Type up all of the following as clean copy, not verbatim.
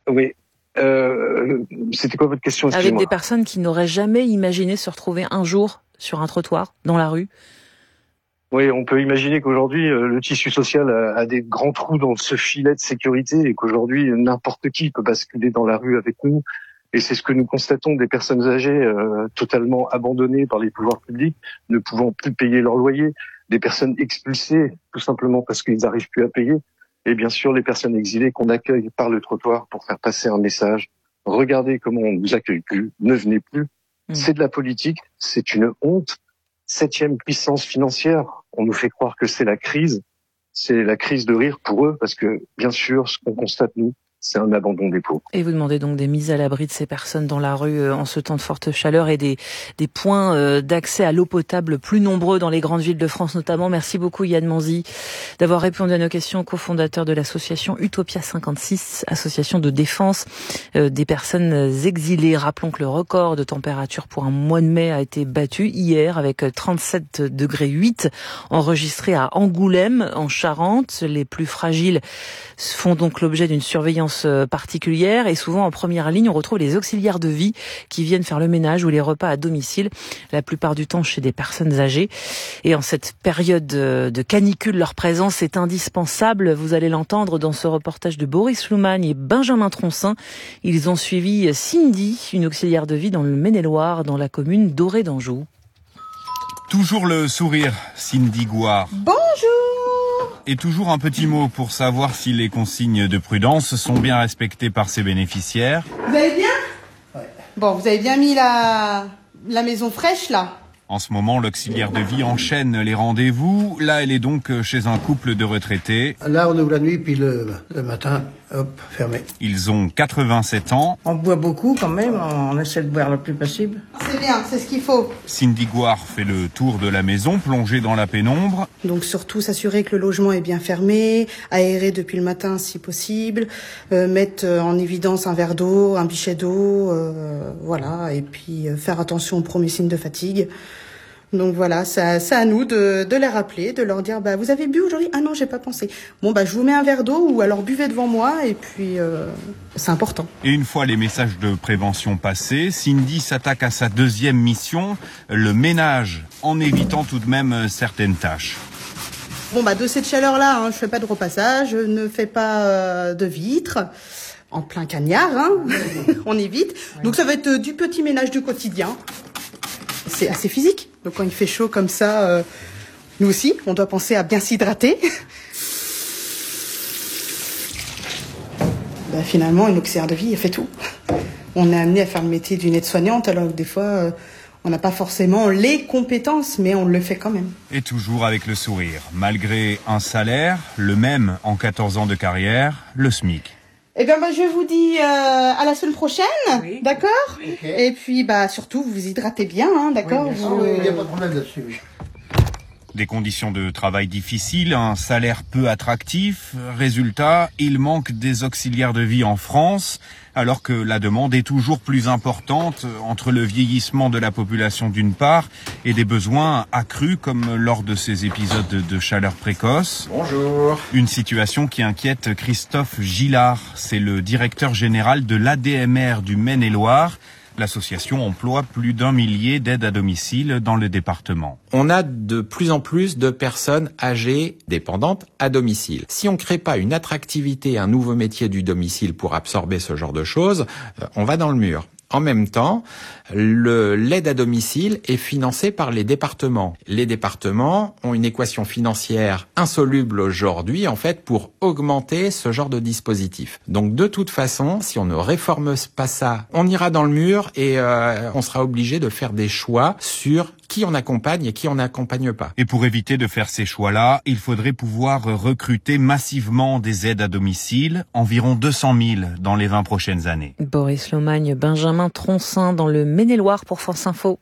Oui. C'était quoi votre question? Avec des personnes qui n'auraient jamais imaginé se retrouver un jour sur un trottoir, dans la rue. Oui, on peut imaginer qu'aujourd'hui, le tissu social a des grands trous dans ce filet de sécurité et qu'aujourd'hui, n'importe qui peut basculer dans la rue avec nous. Et c'est ce que nous constatons, des personnes âgées totalement abandonnées par les pouvoirs publics, ne pouvant plus payer leur loyer, des personnes expulsées tout simplement parce qu'ils n'arrivent plus à payer, et bien sûr les personnes exilées qu'on accueille par le trottoir pour faire passer un message. Regardez comment on vous accueille plus, ne venez plus. C'est de la politique, c'est une honte. 7e puissance financière, on nous fait croire que c'est la crise de rire pour eux, parce que bien sûr, ce qu'on constate nous, c'est un abandon des pauvres. Et vous demandez donc des mises à l'abri de ces personnes dans la rue en ce temps de forte chaleur et des points d'accès à l'eau potable plus nombreux dans les grandes villes de France notamment. Merci beaucoup Yann Manzi d'avoir répondu à nos questions, cofondateur de l'association Utopia 56, association de défense des personnes exilées. Rappelons que le record de température pour un mois de mai a été battu hier avec 37,8 degrés enregistré à Angoulême en Charente. Les plus fragiles font donc l'objet d'une surveillance particulière et souvent en première ligne on retrouve les auxiliaires de vie qui viennent faire le ménage ou les repas à domicile, la plupart du temps chez des personnes âgées. Et en cette période de canicule, leur présence est indispensable. Vous allez l'entendre dans ce reportage de Boris Loumagne et Benjamin Troncin. Ils ont suivi Cindy, une auxiliaire de vie dans le Maine-et-Loire, dans la commune d'Orée d'Anjou. Toujours le sourire, Cindy Gouard. Bonjour! Et toujours un petit mot pour savoir si les consignes de prudence sont bien respectées par ses bénéficiaires. Vous allez bien? Ouais. Bon, vous avez bien mis la maison fraîche, là? En ce moment, l'auxiliaire de vie enchaîne les rendez-vous. Là, elle est donc chez un couple de retraités. Là, on ouvre la nuit, puis le matin, hop, fermé. Ils ont 87 ans. On boit beaucoup quand même, on essaie de boire le plus possible. C'est bien, c'est ce qu'il faut. Cindy Gouard fait le tour de la maison, plongée dans la pénombre. Donc surtout s'assurer que le logement est bien fermé, aéré depuis le matin si possible, mettre en évidence un verre d'eau, un bichet d'eau, voilà, et puis faire attention aux premiers signes de fatigue. Donc voilà, c'est à nous de les rappeler, de leur dire vous avez bu aujourd'hui? Ah non, j'ai pas pensé. Bon je vous mets un verre d'eau ou alors buvez devant moi et puis c'est important. Et une fois les messages de prévention passés, Cindy s'attaque à sa deuxième mission, le ménage, en évitant tout de même certaines tâches. Bon de cette chaleur là, je fais pas de repassage, je ne fais pas de vitres. En plein cagnard, on évite. Donc ça va être du petit ménage du quotidien. C'est assez physique. Donc quand il fait chaud comme ça, nous aussi, on doit penser à bien s'hydrater. Finalement, une auxiliaire de vie, elle fait tout. On est amené à faire le métier d'une aide-soignante, alors que des fois, on n'a pas forcément les compétences, mais on le fait quand même. Et toujours avec le sourire, malgré un salaire, le même en 14 ans de carrière, le SMIC. Eh bien, je vous dis à la semaine prochaine, oui. D'accord ? Okay. Et puis, surtout, vous vous hydratez bien, d'accord ? Oui, il n'y a pas de problème là-dessus. Des conditions de travail difficiles, un salaire peu attractif. Résultat, il manque des auxiliaires de vie en France, alors que la demande est toujours plus importante entre le vieillissement de la population d'une part et des besoins accrus comme lors de ces épisodes de chaleur précoce. Bonjour. Une situation qui inquiète Christophe Gillard, c'est le directeur général de l'ADMR du Maine-et-Loire. L'association emploie plus d'1 millier d'aides à domicile dans le département. On a de plus en plus de personnes âgées dépendantes à domicile. Si on crée pas une attractivité, un nouveau métier du domicile pour absorber ce genre de choses, on va dans le mur. En même temps, l'aide à domicile est financée par les départements. Les départements ont une équation financière insoluble aujourd'hui, en fait, pour augmenter ce genre de dispositif. Donc, de toute façon, si on ne réforme pas ça, on ira dans le mur et on sera obligé de faire des choix sur qui on accompagne et qui on n'accompagne pas. Et pour éviter de faire ces choix-là, il faudrait pouvoir recruter massivement des aides à domicile, environ 200 000 dans les 20 prochaines années. Boris Loumagne, Benjamin Troncin dans le Maine-et-Loire pour France Info.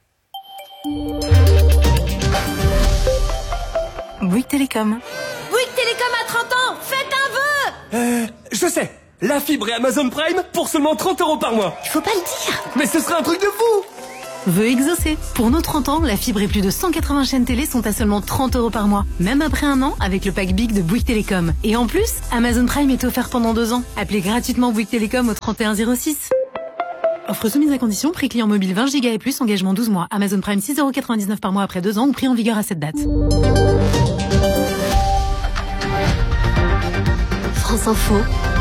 Bouygues Télécom. Bouygues Télécom a 30 ans, faites un vœu. Je sais, la fibre et Amazon Prime pour seulement 30 € par mois. Il faut pas le dire. Mais ce serait un truc de fou. veut exaucer. Pour nos 30 ans, la fibre et plus de 180 chaînes télé sont à seulement 30 € par mois. Même après un an, avec le pack Big de Bouygues Télécom. Et en plus, Amazon Prime est offert pendant 2 ans. Appelez gratuitement Bouygues Télécom au 3106. Offre soumise à condition, prix client mobile 20 Go et plus, engagement 12 mois. Amazon Prime 6,99 € par mois après 2 ans ou prix en vigueur à cette date. France Info,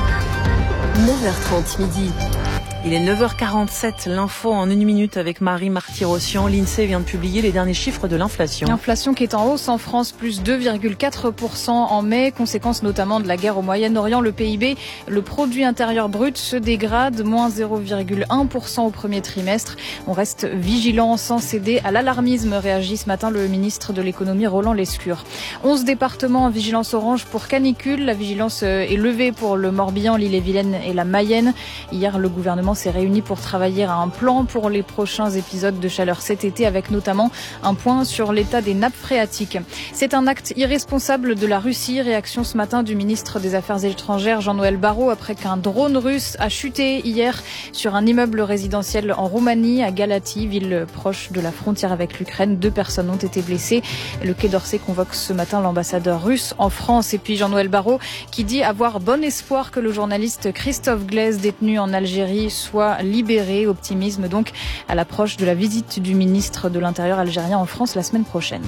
9h30 midi. Il est 9h47, l'info en 1 minute avec Marie Marty-Rossian. L'INSEE vient de publier les derniers chiffres de l'inflation. L'inflation qui est en hausse en France, plus 2,4% en mai, conséquence notamment de la guerre au Moyen-Orient. Le PIB, le produit intérieur brut, se dégrade, moins 0,1% au premier trimestre. On reste vigilant sans céder à l'alarmisme, réagit ce matin le ministre de l'économie Roland Lescure. 11 départements en vigilance orange pour canicule. La vigilance est levée pour le Morbihan, l'Ille-et-Vilaine et la Mayenne. Hier, le gouvernement s'est réuni pour travailler à un plan pour les prochains épisodes de chaleur cet été, avec notamment un point sur l'état des nappes phréatiques. C'est un acte irresponsable de la Russie. Réaction ce matin du ministre des Affaires étrangères Jean-Noël Barrot après qu'un drone russe a chuté hier sur un immeuble résidentiel en Roumanie, à Galati, ville proche de la frontière avec l'Ukraine. 2 personnes ont été blessées. Le Quai d'Orsay convoque ce matin l'ambassadeur russe en France. Et puis Jean-Noël Barrot qui dit avoir bon espoir que le journaliste Christophe Glaise, détenu en Algérie, soit libéré. Optimisme donc à l'approche de la visite du ministre de l'Intérieur algérien en France la semaine prochaine.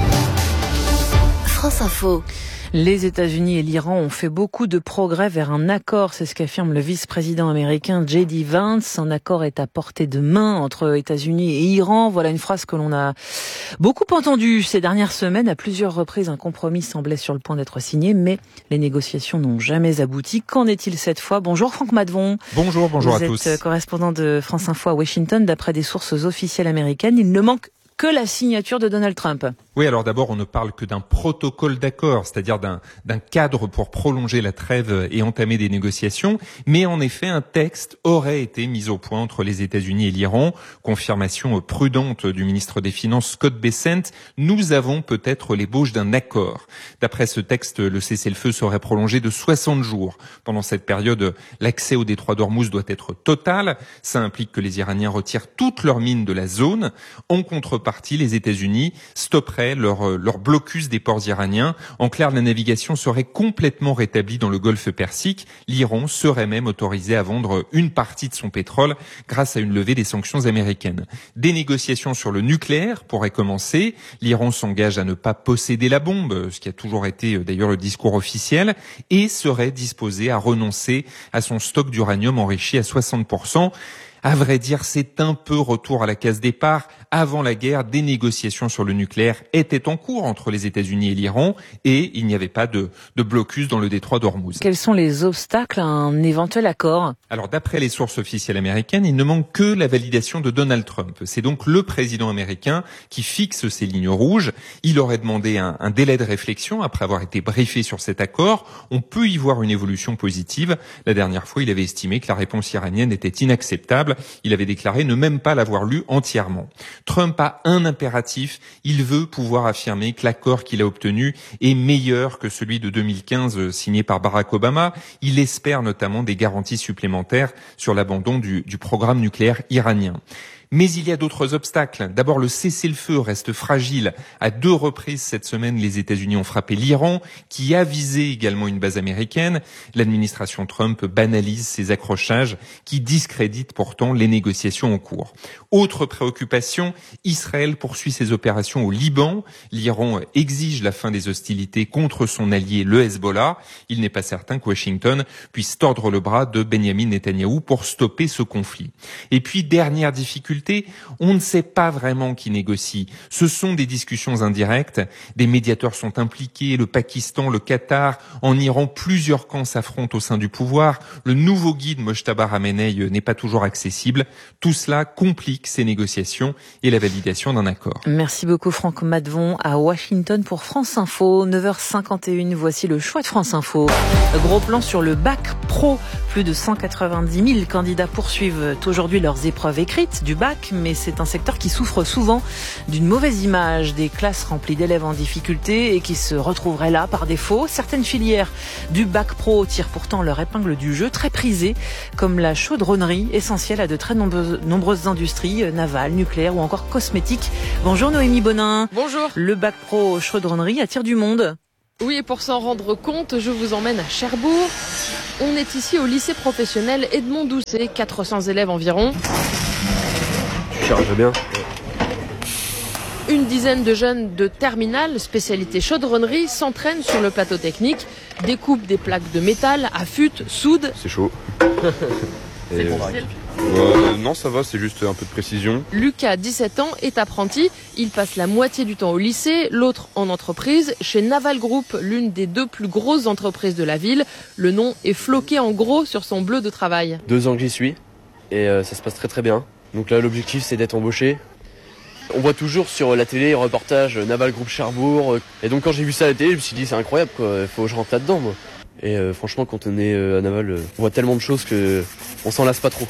France Info. Les États-Unis et l'Iran ont fait beaucoup de progrès vers un accord, c'est ce qu'affirme le vice-président américain J.D. Vance. Un accord est à portée de main entre États-Unis et Iran. Voilà une phrase que l'on a beaucoup entendue ces dernières semaines. À plusieurs reprises, un compromis semblait sur le point d'être signé, mais les négociations n'ont jamais abouti. Qu'en est-il cette fois? Bonjour Franck Madvon. Bonjour à tous. Vous êtes correspondant de France Info à Washington. D'après des sources officielles américaines, il ne manque que la signature de Donald Trump. Oui, alors d'abord, on ne parle que d'un protocole d'accord, c'est-à-dire d'un cadre pour prolonger la trêve et entamer des négociations. Mais en effet, un texte aurait été mis au point entre les États-Unis et l'Iran. Confirmation prudente du ministre des Finances, Scott Bessent. Nous avons peut-être l'ébauche d'un accord. D'après ce texte, le cessez-le-feu serait prolongé de 60 jours. Pendant cette période, l'accès au détroit d'Ormuz doit être total. Ça implique que les Iraniens retirent toutes leurs mines de la zone. En contrepartie, les États-Unis stopperaient leur blocus des ports iraniens. En clair, la navigation serait complètement rétablie dans le golfe Persique. L'Iran serait même autorisé à vendre une partie de son pétrole grâce à une levée des sanctions américaines. Des négociations sur le nucléaire pourraient commencer. L'Iran s'engage à ne pas posséder la bombe, ce qui a toujours été d'ailleurs le discours officiel, et serait disposé à renoncer à son stock d'uranium enrichi à 60%. À vrai dire, c'est un peu retour à la case départ. Avant la guerre, des négociations sur le nucléaire étaient en cours entre les États-Unis et l'Iran et il n'y avait pas de blocus dans le détroit d'Ormuz. Quels sont les obstacles à un éventuel accord? Alors, d'après les sources officielles américaines, il ne manque que la validation de Donald Trump. C'est donc le président américain qui fixe ces lignes rouges. Il aurait demandé un délai de réflexion après avoir été briefé sur cet accord. On peut y voir une évolution positive. La dernière fois, il avait estimé que la réponse iranienne était inacceptable. Il avait déclaré ne même pas l'avoir lu entièrement. Trump a un impératif, il veut pouvoir affirmer que l'accord qu'il a obtenu est meilleur que celui de 2015 signé par Barack Obama. Il espère notamment des garanties supplémentaires sur l'abandon du programme nucléaire iranien. Mais il y a d'autres obstacles. D'abord, le cessez-le-feu reste fragile. À 2 reprises cette semaine, les États-Unis ont frappé l'Iran, qui a visé également une base américaine. L'administration Trump banalise ces accrochages qui discréditent pourtant les négociations en cours. Autre préoccupation, Israël poursuit ses opérations au Liban. L'Iran exige la fin des hostilités contre son allié, le Hezbollah. Il n'est pas certain que Washington puisse tordre le bras de Benyamin Netanyahou pour stopper ce conflit. Et puis, dernière difficulté, on ne sait pas vraiment qui négocie. Ce sont des discussions indirectes. Des médiateurs sont impliqués, le Pakistan, le Qatar. En Iran, plusieurs camps s'affrontent au sein du pouvoir. Le nouveau guide Mojtaba Khamenei n'est pas toujours accessible. Tout cela complique ces négociations et la validation d'un accord. Merci beaucoup Franck Madvon à Washington pour France Info. 9h51, voici le choix de France Info. Gros plan sur le bac pro. Plus de 190 000 candidats poursuivent aujourd'hui leurs épreuves écrites du bac. bac, mais c'est un secteur qui souffre souvent d'une mauvaise image, des classes remplies d'élèves en difficulté et qui se retrouveraient là par défaut. Certaines filières du bac pro tirent pourtant leur épingle du jeu, très prisées, comme la chaudronnerie, essentielle à de très nombreuses industries, navales, nucléaires ou encore cosmétiques. Bonjour Noémie Bonin. Bonjour. Le bac pro chaudronnerie attire du monde. Oui, et pour s'en rendre compte, je vous emmène à Cherbourg. On est ici au lycée professionnel Edmond Doucet, 400 élèves environ. Tu charges bien. Une dizaine de jeunes de terminale, spécialité chaudronnerie, s'entraînent sur le plateau technique, découpent des plaques de métal, affûtent, soudent. C'est chaud. C'est difficile. Non, ça va, c'est juste un peu de précision. Lucas, 17 ans, est apprenti. Il passe la moitié du temps au lycée, l'autre en entreprise, chez Naval Group, l'une des 2 plus grosses entreprises de la ville. Le nom est floqué en gros sur son bleu de travail. 2 ans que j'y suis et ça se passe très très bien. Donc là, l'objectif, c'est d'être embauché. On voit toujours sur la télé, reportage Naval Group Cherbourg. Et donc quand j'ai vu ça à la télé, je me suis dit c'est incroyable, quoi. Faut que je rentre là-dedans, moi. Et franchement, quand on est à Naval, on voit tellement de choses que on s'en lasse pas trop.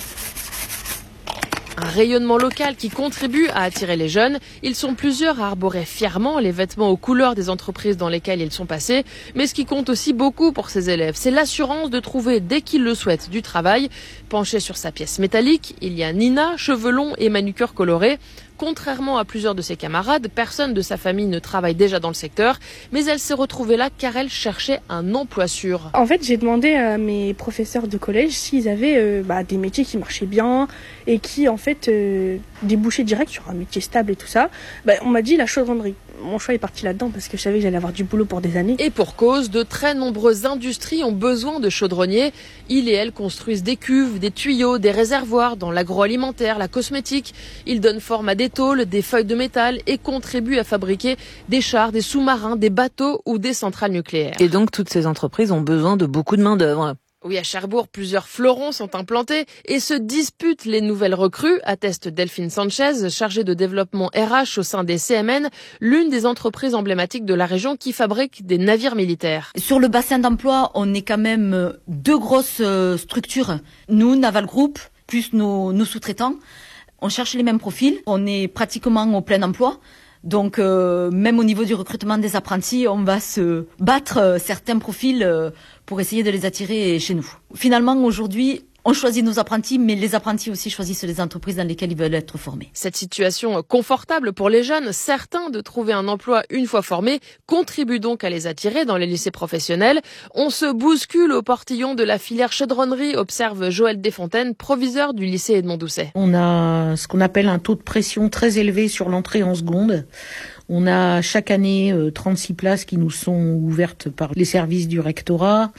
Un rayonnement local qui contribue à attirer les jeunes. Ils sont plusieurs à arborer fièrement les vêtements aux couleurs des entreprises dans lesquelles ils sont passés. Mais ce qui compte aussi beaucoup pour ces élèves, c'est l'assurance de trouver, dès qu'ils le souhaitent, du travail. Penchée sur sa pièce métallique, il y a Nina, cheveux longs et manucure colorée. Contrairement à plusieurs de ses camarades, personne de sa famille ne travaille déjà dans le secteur, mais elle s'est retrouvée là car elle cherchait un emploi sûr. En fait, j'ai demandé à mes professeurs de collège s'ils avaient des métiers qui marchaient bien et qui, en fait, débouchaient direct sur un métier stable et tout ça. On m'a dit la chaudronnerie. Mon choix est parti là-dedans parce que je savais que j'allais avoir du boulot pour des années. Et pour cause, de très nombreuses industries ont besoin de chaudronniers. Ils et elles construisent des cuves, des tuyaux, des réservoirs dans l'agroalimentaire, la cosmétique. Ils donnent forme à des tôles, des feuilles de métal et contribuent à fabriquer des chars, des sous-marins, des bateaux ou des centrales nucléaires. Et donc toutes ces entreprises ont besoin de beaucoup de main-d'œuvre. Oui, à Cherbourg, plusieurs fleurons sont implantés et se disputent les nouvelles recrues, atteste Delphine Sanchez, chargée de développement RH au sein des CMN, l'une des entreprises emblématiques de la région qui fabrique des navires militaires. Sur le bassin d'emploi, on est quand même 2 grosses structures. Nous, Naval Group, plus nos sous-traitants. On cherche les mêmes profils. On est pratiquement au plein emploi. Donc, même au niveau du recrutement des apprentis, on va se battre certains profils pour essayer de les attirer chez nous. Finalement, aujourd'hui, on choisit nos apprentis, mais les apprentis aussi choisissent les entreprises dans lesquelles ils veulent être formés. Cette situation confortable pour les jeunes, certains de trouver un emploi une fois formés, contribue donc à les attirer dans les lycées professionnels. On se bouscule au portillon de la filière chaudronnerie, observe Joël Desfontaines, proviseur du lycée Edmond Doucet. On a ce qu'on appelle un taux de pression très élevé sur l'entrée en seconde. On a chaque année 36 places qui nous sont ouvertes par les services du rectorat.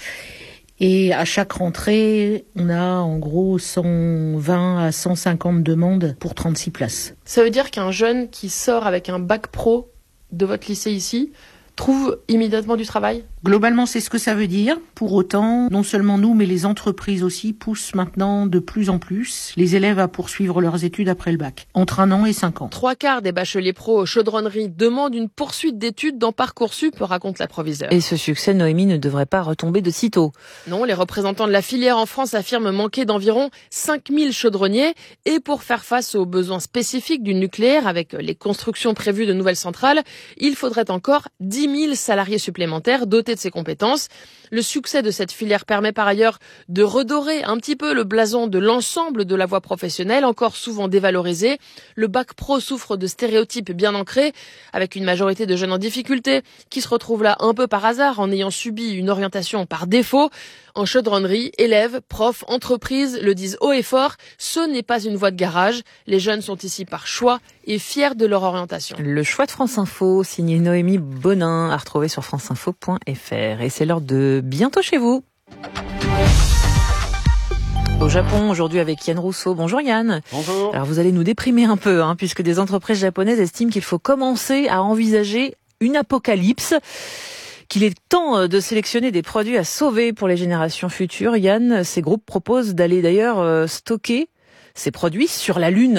Et à chaque rentrée, on a en gros 120 à 150 demandes pour 36 places. Ça veut dire qu'un jeune qui sort avec un bac pro de votre lycée ici trouve immédiatement du travail ? Globalement, c'est ce que ça veut dire. Pour autant, non seulement nous, mais les entreprises aussi poussent maintenant de plus en plus les élèves à poursuivre leurs études après le bac, entre 1 an et 5 ans. 3/4 des bacheliers pro chaudronnerie demandent une poursuite d'études dans Parcoursup, raconte la proviseure. Et ce succès, Noémie, ne devrait pas retomber de sitôt. Non, les représentants de la filière en France affirment manquer d'environ 5000 chaudronniers. Et pour faire face aux besoins spécifiques du nucléaire, avec les constructions prévues de nouvelles centrales, il faudrait encore 10 000 salariés supplémentaires dotés de ces compétences. Le succès de cette filière permet par ailleurs de redorer un petit peu le blason de l'ensemble de la voie professionnelle, encore souvent dévalorisée. Le bac pro souffre de stéréotypes bien ancrés, avec une majorité de jeunes en difficulté qui se retrouvent là un peu par hasard en ayant subi une orientation par défaut. En chaudronnerie, élèves, profs, entreprises le disent haut et fort, ce n'est pas une voie de garage. Les jeunes sont ici par choix et fiers de leur orientation. Le choix de France Info, signé Noémie Bonin, à retrouver sur franceinfo.fr. Et c'est l'heure de Bientôt chez vous. Au Japon, aujourd'hui avec Yann Rousseau. Bonjour Yann. Bonjour. Alors vous allez nous déprimer un peu, puisque des entreprises japonaises estiment qu'il faut commencer à envisager une apocalypse, qu'il est temps de sélectionner des produits à sauver pour les générations futures. Yann, ces groupes proposent d'aller d'ailleurs stocker ces produits sur la Lune.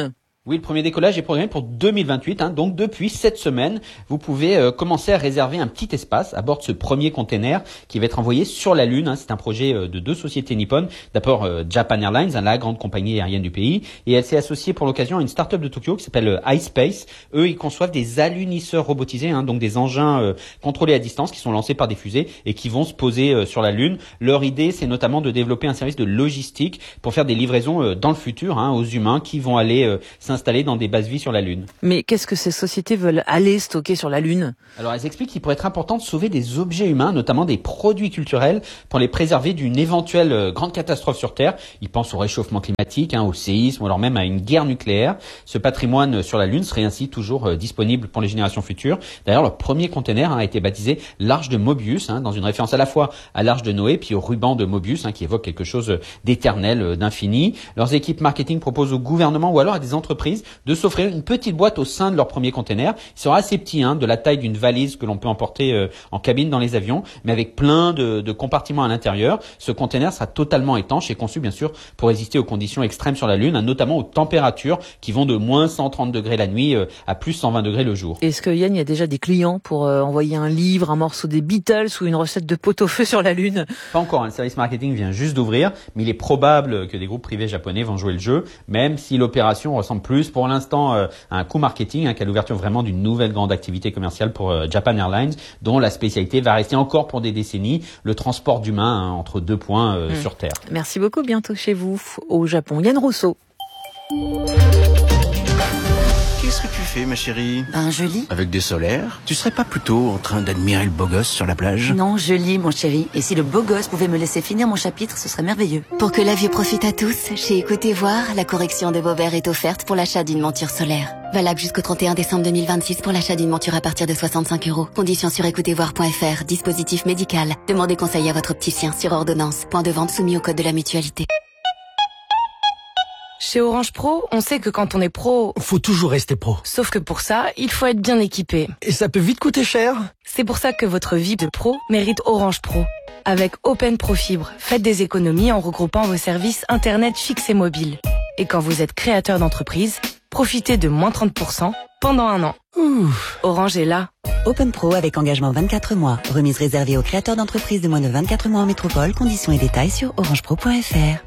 Oui, le premier décollage est programmé pour 2028. Donc depuis cette semaine, vous pouvez commencer à réserver un petit espace à bord de ce premier container qui va être envoyé sur la Lune. C'est un projet de 2 sociétés nippones. D'abord Japan Airlines, la grande compagnie aérienne du pays, et elle s'est associée pour l'occasion à une start-up de Tokyo qui s'appelle iSpace. Eux, ils conçoivent des alunisseurs robotisés, donc des engins contrôlés à distance qui sont lancés par des fusées et qui vont se poser sur la Lune. Leur idée, c'est notamment de développer un service de logistique pour faire des livraisons dans le futur aux humains qui vont aller s'installer dans des bases vie sur la Lune. Mais qu'est-ce que ces sociétés veulent aller stocker sur la Lune? Alors elles expliquent qu'il pourrait être important de sauver des objets humains, notamment des produits culturels, pour les préserver d'une éventuelle grande catastrophe sur Terre. Ils pensent au réchauffement climatique, au séisme, ou alors même à une guerre nucléaire. Ce patrimoine sur la Lune serait ainsi toujours disponible pour les générations futures. D'ailleurs, leur premier container a été baptisé l'Arche de Mobius, dans une référence à la fois à l'Arche de Noé, puis au ruban de Mobius, qui évoque quelque chose d'éternel, d'infini. Leurs équipes marketing proposent au gouvernement ou alors à des entreprises de s'offrir une petite boîte au sein de leur premier container. Il sera assez petit, de la taille d'une valise que l'on peut emporter en cabine dans les avions, mais avec plein de compartiments à l'intérieur. Ce container sera totalement étanche et conçu bien sûr pour résister aux conditions extrêmes sur la Lune, notamment aux températures qui vont de moins 130 degrés la nuit à plus 120 degrés le jour. Est-ce que Yann, il y a déjà des clients pour envoyer un livre, un morceau des Beatles ou une recette de pot-au-feu sur la Lune? Pas encore, le service marketing vient juste d'ouvrir, mais il est probable que des groupes privés japonais vont jouer le jeu, même si l'opération ressemble plus pour l'instant à un coup marketing qu'à l'ouverture vraiment d'une nouvelle grande activité commerciale pour Japan Airlines, dont la spécialité va rester encore pour des décennies le transport d'humains entre 2 points sur Terre. Merci beaucoup, bientôt chez vous au Japon. Yann Rousseau. Qu'est-ce que tu fais, ma chérie? Je lis. Avec des solaires? Tu serais pas plutôt en train d'admirer le beau gosse sur la plage? Non, je lis, mon chéri. Et si le beau gosse pouvait me laisser finir mon chapitre, ce serait merveilleux. Pour que la vue profite à tous, chez Écoutez Voir, la correction de vos verres est offerte pour l'achat d'une monture solaire. Valable jusqu'au 31 décembre 2026 pour l'achat d'une monture à partir de 65 €. Conditions sur écoutezvoir.fr. Dispositif médical. Demandez conseil à votre opticien sur ordonnance. Point de vente soumis au code de la mutualité. Chez Orange Pro, on sait que quand on est pro... faut toujours rester pro. Sauf que pour ça, il faut être bien équipé. Et ça peut vite coûter cher. C'est pour ça que votre vie de pro mérite Orange Pro. Avec Open Pro Fibre, faites des économies en regroupant vos services Internet fixe et mobile. Et quand vous êtes créateur d'entreprise, profitez de moins 30% pendant 1 an. Orange est là. Open Pro avec engagement 24 mois. Remise réservée aux créateurs d'entreprises de moins de 24 mois en métropole. Conditions et détails sur orangepro.fr.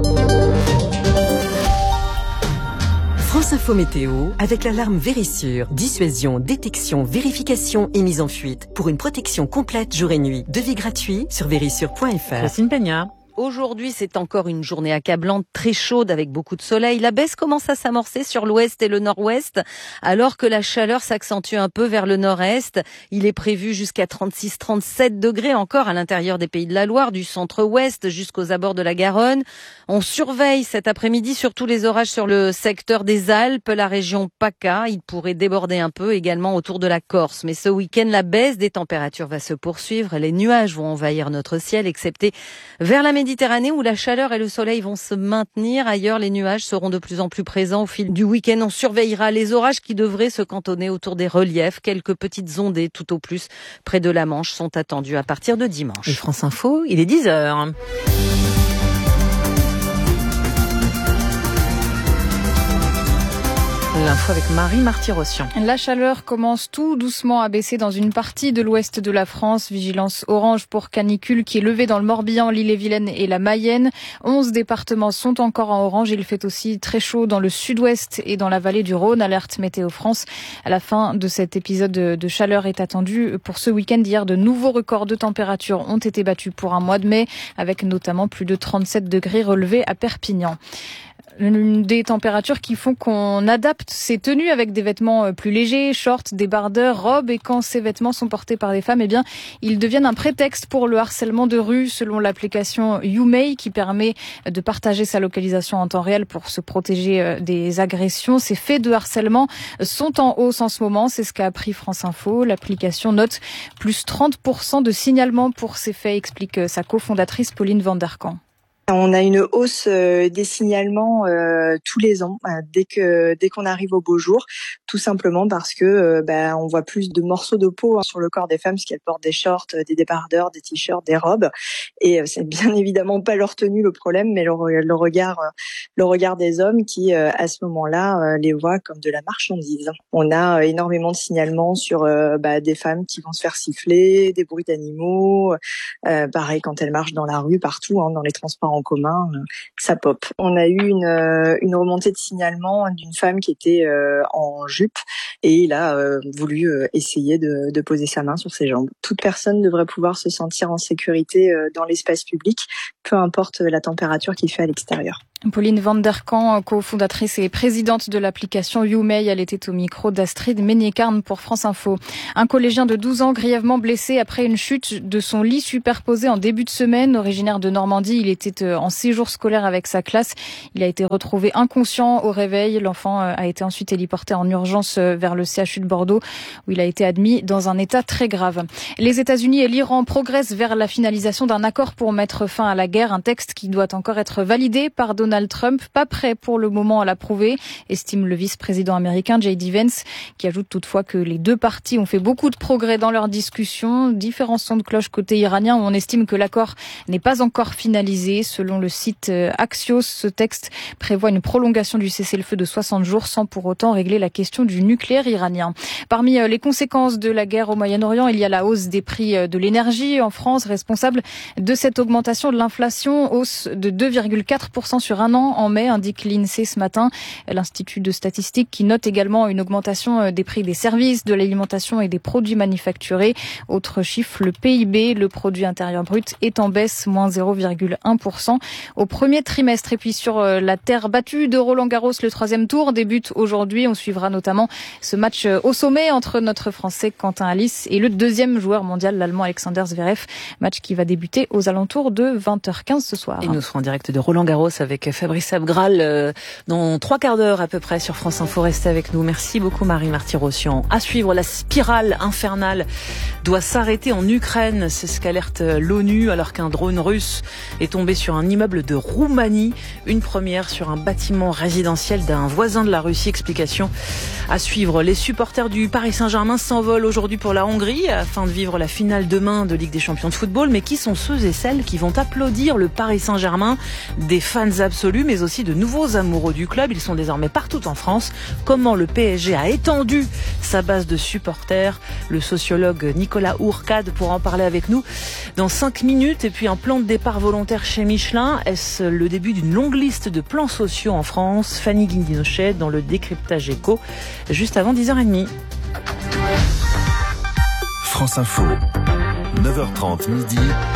France Info Météo avec l'alarme Vérissure. Dissuasion, détection, vérification et mise en fuite. Pour une protection complète jour et nuit. Devis gratuit sur vérissure.fr. Christine Peña. Aujourd'hui, c'est encore une journée accablante, très chaude avec beaucoup de soleil. La baisse commence à s'amorcer sur l'ouest et le nord-ouest, alors que la chaleur s'accentue un peu vers le nord-est. Il est prévu jusqu'à 36-37 degrés encore à l'intérieur des Pays de la Loire, du centre-ouest jusqu'aux abords de la Garonne. On surveille cet après-midi surtout les orages sur le secteur des Alpes, la région PACA. Il pourrait déborder un peu également autour de la Corse. Mais ce week-end, la baisse des températures va se poursuivre. Les nuages vont envahir notre ciel, excepté vers la Méditerranée où la chaleur et le soleil vont se maintenir. Ailleurs, les nuages seront de plus en plus présents au fil du week-end. On surveillera les orages qui devraient se cantonner autour des reliefs. Quelques petites ondées tout au plus près de la Manche sont attendues à partir de dimanche. Et France Info, il est 10h. L'info avec Marie Marty-Rossian. La chaleur commence tout doucement à baisser dans une partie de l'ouest de la France. Vigilance orange pour canicule qui est levée dans le Morbihan, l'Ille-et-Vilaine et la Mayenne. 11 départements sont encore en orange. Il fait aussi très chaud dans le sud-ouest et dans la vallée du Rhône. Alerte Météo France. À la fin de cet épisode de chaleur est attendue pour ce week-end. Hier, de nouveaux records de température ont été battus pour un mois de mai, avec notamment plus de 37 degrés relevés à Perpignan. Des températures qui font qu'on adapte ses tenues avec des vêtements plus légers, shorts, débardeurs, robes. Et quand ces vêtements sont portés par des femmes, ils deviennent un prétexte pour le harcèlement de rue, selon l'application YouMay, qui permet de partager sa localisation en temps réel pour se protéger des agressions. Ces faits de harcèlement sont en hausse en ce moment. C'est ce qu'a appris France Info. L'application note plus 30% de signalements pour ces faits, explique sa cofondatrice Pauline Vanderkamp. On a une hausse des signalements tous les ans, dès qu'on arrive au beau jour, tout simplement parce que on voit plus de morceaux de peau sur le corps des femmes, parce qu'elles portent des shorts, des débardeurs, des t-shirts, des robes, et c'est bien évidemment pas leur tenue le problème, mais le regard des hommes qui à ce moment-là les voient comme de la marchandise. On a énormément de signalements sur des femmes qui vont se faire siffler, des bruits d'animaux, pareil quand elles marchent dans la rue, partout, dans les transports en commun, ça pop. On a eu une remontée de signalement d'une femme qui était en jupe et il a voulu essayer de poser sa main sur ses jambes. Toute personne devrait pouvoir se sentir en sécurité dans l'espace public, peu importe la température qu'il fait à l'extérieur. Pauline Van Der Kamp, cofondatrice et présidente de l'application YouMay, elle était au micro d'Astrid Ménicarne pour France Info. Un collégien de 12 ans grièvement blessé après une chute de son lit superposé en début de semaine. Originaire de Normandie, il était en séjour scolaire avec sa classe. Il a été retrouvé inconscient au réveil. L'enfant a été ensuite héliporté en urgence vers le CHU de Bordeaux où il a été admis dans un état très grave. Les États-Unis et l'Iran progressent vers la finalisation d'un accord pour mettre fin à la guerre. Un texte qui doit encore être validé par Donald Trump, pas prêt pour le moment à l'approuver, estime le vice-président américain J.D. Vance, qui ajoute toutefois que les deux parties ont fait beaucoup de progrès dans leurs discussions. Différents sons de cloche côté iranien où on estime que l'accord n'est pas encore finalisé. Selon le site Axios, ce texte prévoit une prolongation du cessez-le-feu de 60 jours sans pour autant régler la question du nucléaire iranien. Parmi les conséquences de la guerre au Moyen-Orient, il y a la hausse des prix de l'énergie en France, responsable de cette augmentation de l'inflation, hausse de 2,4% sur un an en mai, indique l'INSEE ce matin, l'Institut de statistique qui note également une augmentation des prix des services, de l'alimentation et des produits manufacturés. Autre chiffre, le PIB, le produit intérieur brut, est en baisse, moins 0,1% au premier trimestre. Et puis sur la terre battue de Roland-Garros, le troisième tour débute aujourd'hui. On suivra notamment ce match au sommet entre notre Français Quentin Halys et le deuxième joueur mondial, l'Allemand Alexander Zverev. Match qui va débuter aux alentours de 20h15 ce soir. Et nous serons en direct de Roland-Garros avec Fabrice Abgral dans 3 quarts d'heure à peu près sur France Info. Restez avec nous. Merci beaucoup Marie Marty-Rossian. À suivre, la spirale infernale doit s'arrêter en Ukraine. C'est ce qu'alerte l'ONU alors qu'un drone russe est tombé sur un immeuble de Roumanie. Une première sur un bâtiment résidentiel d'un voisin de la Russie. Explication à suivre. Les supporters du Paris Saint-Germain s'envolent aujourd'hui pour la Hongrie afin de vivre la finale demain de Ligue des Champions de football. Mais qui sont ceux et celles qui vont applaudir le Paris Saint-Germain? Des fans absolus, mais aussi de nouveaux amoureux du club. Ils sont désormais partout en France. Comment le PSG a étendu sa base de supporters? Le sociologue Nicolas Ourcade pourra en parler avec nous dans 5 minutes. Et puis un plan de départ volontaire chez Michelin. Est-ce le début d'une longue liste de plans sociaux en France? Fanny Guindinochet dans le décryptage éco, juste avant 10h30. France Info, 9h30 midi.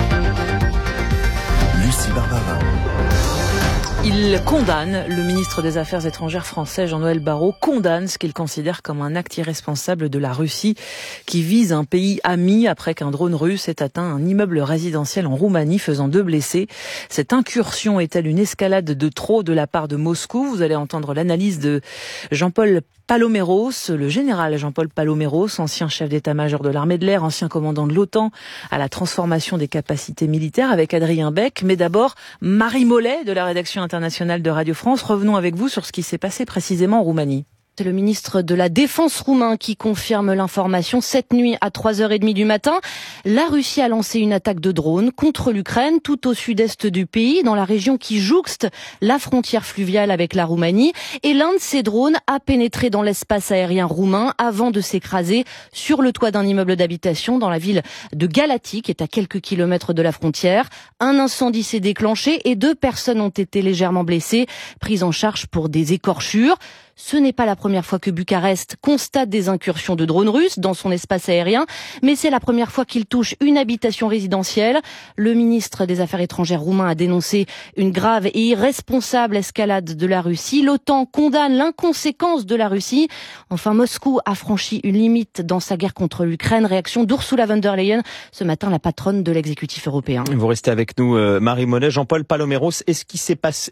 Lucie Barbarin. Il condamne, le ministre des Affaires étrangères français Jean-Noël Barrot condamne ce qu'il considère comme un acte irresponsable de la Russie qui vise un pays ami après qu'un drone russe ait atteint un immeuble résidentiel en Roumanie faisant 2 blessés. Cette incursion est-elle une escalade de trop de la part de Moscou? Vous allez entendre l'analyse de Jean-Paul Paloméros, le général Jean-Paul Paloméros, ancien chef d'état-major de l'armée de l'air, ancien commandant de l'OTAN à la transformation des capacités militaires avec Adrien Beck. Mais d'abord, Marie Mollet de la rédaction internationale de Radio France. Revenons avec vous sur ce qui s'est passé précisément en Roumanie. C'est le ministre de la Défense roumain qui confirme l'information. Cette nuit à 3h30 du matin, la Russie a lancé une attaque de drone contre l'Ukraine, tout au sud-est du pays, dans la région qui jouxte la frontière fluviale avec la Roumanie. Et l'un de ces drones a pénétré dans l'espace aérien roumain avant de s'écraser sur le toit d'un immeuble d'habitation dans la ville de Galați, qui est à quelques kilomètres de la frontière. Un incendie s'est déclenché et 2 personnes ont été légèrement blessées, prises en charge pour des écorchures. Ce n'est pas la première fois que Bucarest constate des incursions de drones russes dans son espace aérien, mais c'est la première fois qu'il touche une habitation résidentielle. Le ministre des Affaires étrangères roumain a dénoncé une grave et irresponsable escalade de la Russie. L'OTAN condamne l'inconséquence de la Russie. Enfin, Moscou a franchi une limite dans sa guerre contre l'Ukraine. Réaction d'Ursula von der Leyen, ce matin la patronne de l'exécutif européen. Vous restez avec nous, Marie Mollet. Jean-Paul Paloméros, est-ce que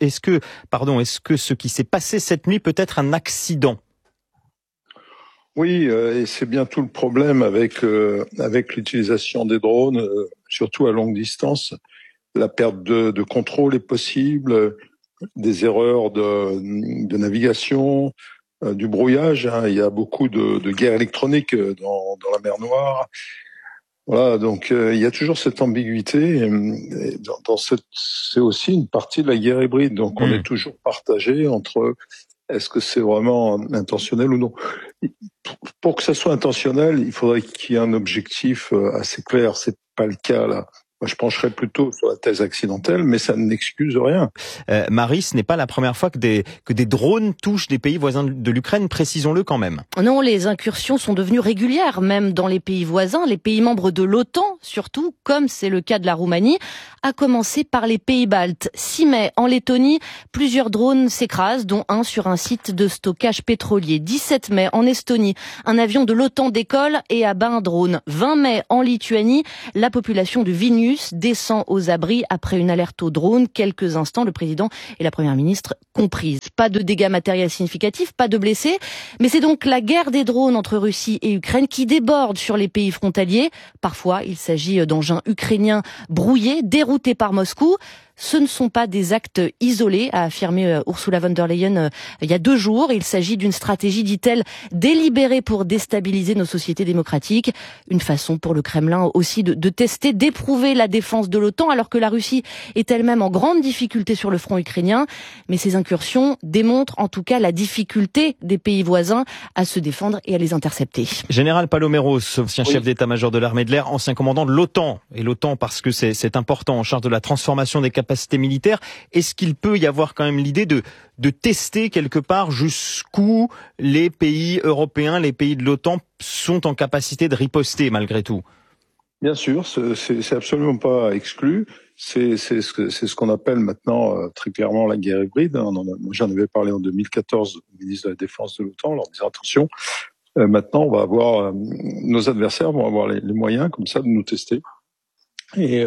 ce qui s'est passé cette nuit peut être un accident? Oui, et c'est bien tout le problème avec l'utilisation des drones, surtout à longue distance. la perte de contrôle est possible, des erreurs de navigation, du brouillage. Il y a beaucoup de guerres électroniques dans la mer Noire. Voilà, donc il y a toujours cette ambiguïté. Et c'est aussi une partie de la guerre hybride. Donc on est toujours partagé entre est-ce que c'est vraiment intentionnel ou non. Pour que ça soit intentionnel, il faudrait qu'il y ait un objectif assez clair. C'est pas le cas là. Moi, je pencherais plutôt sur la thèse accidentelle, mais ça n'excuse rien. Marie, ce n'est pas la première fois que des drones touchent des pays voisins de l'Ukraine, précisons-le quand même. Non, les incursions sont devenues régulières, même dans les pays voisins, les pays membres de l'OTAN, surtout, comme c'est le cas de la Roumanie, à commencer par les pays baltes. 6 mai, en Lettonie, plusieurs drones s'écrasent, dont un sur un site de stockage pétrolier. 17 mai, en Estonie, un avion de l'OTAN décolle et abat un drone. 20 mai, en Lituanie, la population de Vilnius descend aux abris après une alerte au drone. Quelques instants, le président et la première ministre comprises. Pas de dégâts matériels significatifs, pas de blessés. Mais c'est donc la guerre des drones entre Russie et Ukraine qui déborde sur les pays frontaliers. Parfois, il s'agit d'engins ukrainiens brouillés, déroutés par Moscou. Ce ne sont pas des actes isolés, a affirmé Ursula von der Leyen il y a 2 jours. Il s'agit d'une stratégie, dit-elle, délibérée pour déstabiliser nos sociétés démocratiques. Une façon pour le Kremlin aussi de tester, d'éprouver la défense de l'OTAN, alors que la Russie est elle-même en grande difficulté sur le front ukrainien. Mais ces incursions démontrent en tout cas la difficulté des pays voisins à se défendre et à les intercepter. Général Paloméros, ancien chef d'état-major de l'armée de l'air, ancien commandant de l'OTAN. Et l'OTAN, parce que c'est important, en charge de la transformation des capacités militaires. Est-ce qu'il peut y avoir quand même l'idée de tester quelque part jusqu'où les pays européens, les pays de l'OTAN sont en capacité de riposter malgré tout? Bien sûr, c'est absolument pas exclu. C'est ce qu'on appelle maintenant très clairement la guerre hybride. Moi, j'en avais parlé en 2014 au ministre de la Défense de l'OTAN, leur disant attention, maintenant on va avoir nos adversaires vont avoir les moyens comme ça de nous tester. Et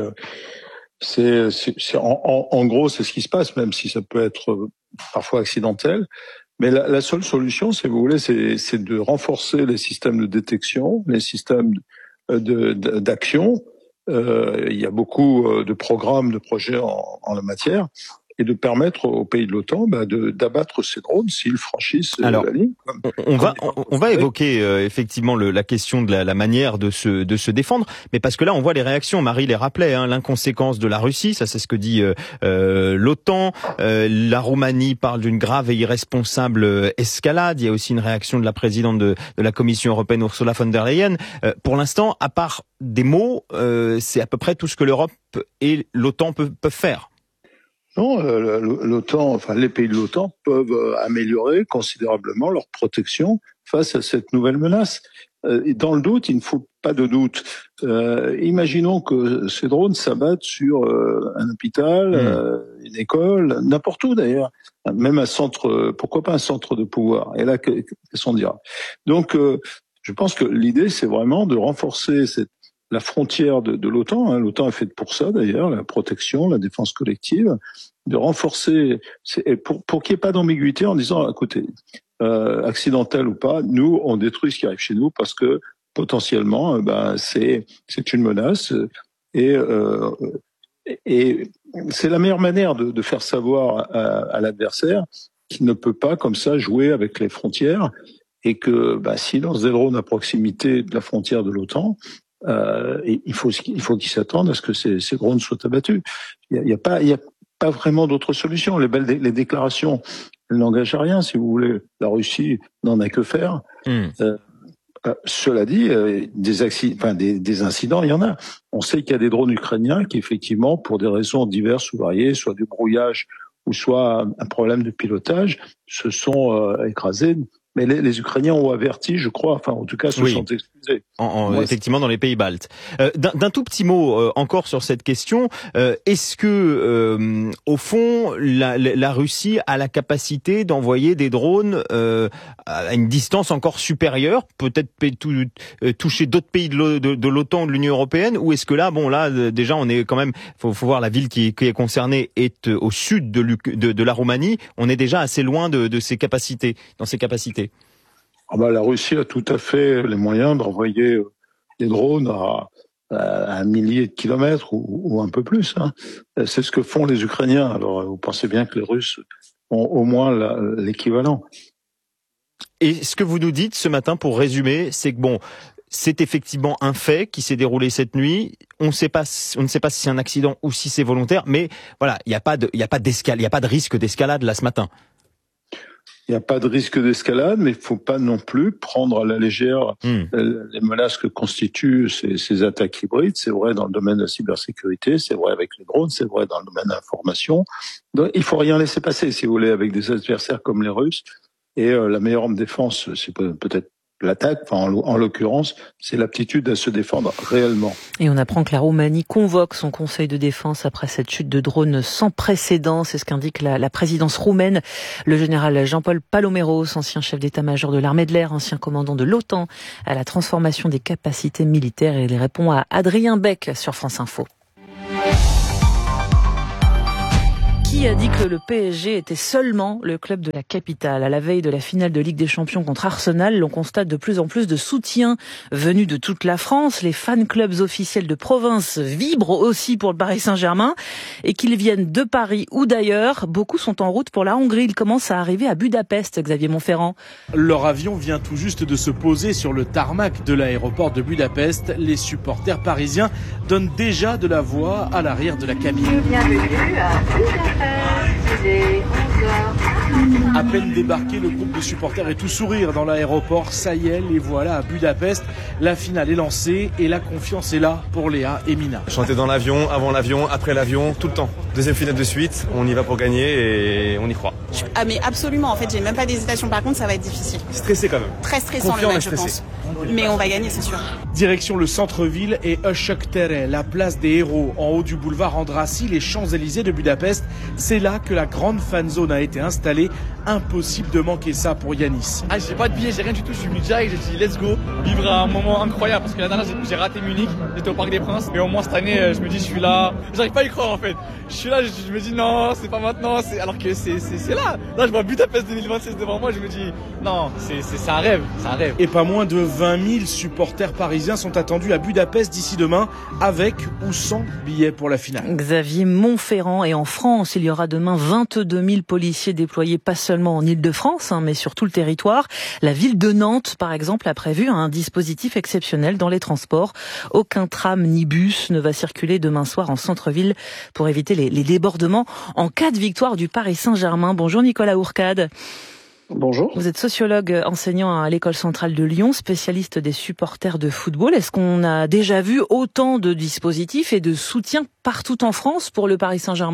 en gros, c'est ce qui se passe, même si ça peut être parfois accidentel. Mais la seule solution, si vous voulez, c'est de renforcer les systèmes de détection, les systèmes d'action. Il y a beaucoup de programmes, de projets en la matière. Et de permettre aux pays de l'OTAN d'abattre ces drones s'ils franchissent la ligne. On va évoquer effectivement la question de la manière de se défendre, mais parce que là on voit les réactions. Marie les rappelait, l'inconséquence de la Russie, ça c'est ce que dit l'OTAN. La Roumanie parle d'une grave et irresponsable escalade. Il y a aussi une réaction de la présidente de la Commission européenne, Ursula von der Leyen. Pour l'instant, à part des mots, c'est à peu près tout ce que l'Europe et l'OTAN peuvent faire. Non, l'OTAN, enfin les pays de l'OTAN peuvent améliorer considérablement leur protection face à cette nouvelle menace. Et dans le doute, il ne faut pas de doute. Imaginons que ces drones s'abattent sur un hôpital, une école, n'importe où d'ailleurs, même un centre, pourquoi pas un centre de pouvoir. Et là, qu'est-ce qu'on dira? Donc, je pense que l'idée, c'est vraiment de renforcer la frontière de l'OTAN. L'OTAN est faite pour ça d'ailleurs, la protection, la défense collective, de renforcer, pour qu'il n'y ait pas d'ambiguïté en disant, écoutez, accidentel ou pas, nous, on détruit ce qui arrive chez nous parce que potentiellement, c'est une menace et c'est la meilleure manière de faire savoir à l'adversaire qu'il ne peut pas comme ça jouer avec les frontières et que s'il lance des drones à proximité de la frontière de l'OTAN, il faut qu'ils s'attendent à ce que ces drones soient abattus. Il y a pas vraiment d'autre solution. Les déclarations, elles n'engagent à rien, si vous voulez. La Russie n'en a que faire. Cela dit, des incidents, il y en a. On sait qu'il y a des drones ukrainiens qui, effectivement, pour des raisons diverses ou variées, soit du brouillage ou soit un problème de pilotage, se sont écrasés. Mais les Ukrainiens ont averti, je crois, enfin en tout cas se sont excusés. Effectivement dans les pays baltes. D'un tout petit mot encore sur cette question, est-ce que au fond la Russie a la capacité d'envoyer des drones à une distance encore supérieure, peut-être toucher d'autres pays de l'OTAN ou de l'Union européenne, ou est-ce que là déjà on est quand même, faut voir la ville qui est concernée est au sud de la Roumanie, on est déjà assez loin de ses capacités, dans ses capacités. La Russie a tout à fait les moyens d'envoyer des drones à un millier de kilomètres ou un peu plus. Hein. C'est ce que font les Ukrainiens. Alors, vous pensez bien que les Russes ont au moins l'équivalent. Et ce que vous nous dites ce matin, pour résumer, c'est que bon, c'est effectivement un fait qui s'est déroulé cette nuit. On ne sait pas si c'est un accident ou si c'est volontaire, mais voilà, il n'y a pas de risque d'escalade là ce matin. Il n'y a pas de risque d'escalade, mais il ne faut pas non plus prendre à la légère les menaces que constituent ces attaques hybrides. C'est vrai dans le domaine de la cybersécurité, c'est vrai avec les drones, c'est vrai dans le domaine de l'information. Donc, il ne faut rien laisser passer, si vous voulez, avec des adversaires comme les Russes. Et la meilleure défense, c'est peut-être l'attaque, enfin en l'occurrence, c'est l'aptitude à se défendre réellement. Et on apprend que la Roumanie convoque son conseil de défense après cette chute de drone sans précédent. C'est ce qu'indique la présidence roumaine. Le général Jean-Paul Paloméros, ancien chef d'état-major de l'armée de l'air, ancien commandant de l'OTAN, à la transformation des capacités militaires. Et il répond à Adrien Beck sur France Info. Qui a dit que le PSG était seulement le club de la capitale? À la veille de la finale de Ligue des Champions contre Arsenal, l'on constate de plus en plus de soutien venu de toute la France. Les fan clubs officiels de province vibrent aussi pour le Paris Saint-Germain. Et qu'ils viennent de Paris ou d'ailleurs, beaucoup sont en route pour la Hongrie. Ils commencent à arriver à Budapest, Xavier Montferrand. Leur avion vient tout juste de se poser sur le tarmac de l'aéroport de Budapest. Les supporters parisiens donnent déjà de la voix à l'arrière de la cabine. Bienvenue à Budapest. À peine débarqué, le groupe de supporters est tout sourire dans l'aéroport. Ça y est, les voilà à Budapest. La finale est lancée et la confiance est là pour Léa et Mina. Chanter dans l'avion, avant l'avion, après l'avion, tout le temps. Deuxième finale de suite, on y va pour gagner et on y croit. Ah mais absolument, en fait j'ai même pas d'hésitation, par contre ça va être difficile. Stressé quand même. Très stressant confiant le match je pense. Mais on va gagner c'est sûr. Direction le centre-ville et Öszöktere, la place des héros, en haut du boulevard Andrassy, les Champs-Élysées de Budapest. C'est là que la grande fan zone a été installée. Impossible de manquer ça pour Yanis. Ah, j'ai pas de billet, j'ai rien du tout, je suis venu direct, j'ai dit let's go, vivre un moment incroyable parce que la dernière j'ai raté Munich, j'étais au Parc des Princes, mais au moins cette année je me dis je suis là, j'arrive pas à y croire en fait. Je suis là, je me dis non, c'est pas maintenant, alors que c'est là. Là je vois Budapest 2026 devant moi, je me dis non, c'est un rêve, c'est un rêve. Et pas moins de 20 000 supporters parisiens sont attendus à Budapest d'ici demain, avec ou sans billets pour la finale. Xavier Montferrand, et en France, il y aura demain 22 000 policiers déployés pas seulement en Île-de-France, mais sur tout le territoire. La ville de Nantes, par exemple, a prévu un dispositif exceptionnel dans les transports. Aucun tram ni bus ne va circuler demain soir en centre-ville pour éviter les débordements en cas de victoire du Paris Saint-Germain. Bonjour Nicolas Ourcade. Bonjour. Vous êtes sociologue enseignant à l'École centrale de Lyon, spécialiste des supporters de football. Est-ce qu'on a déjà vu autant de dispositifs et de soutien partout en France pour le Paris Saint-Germain ?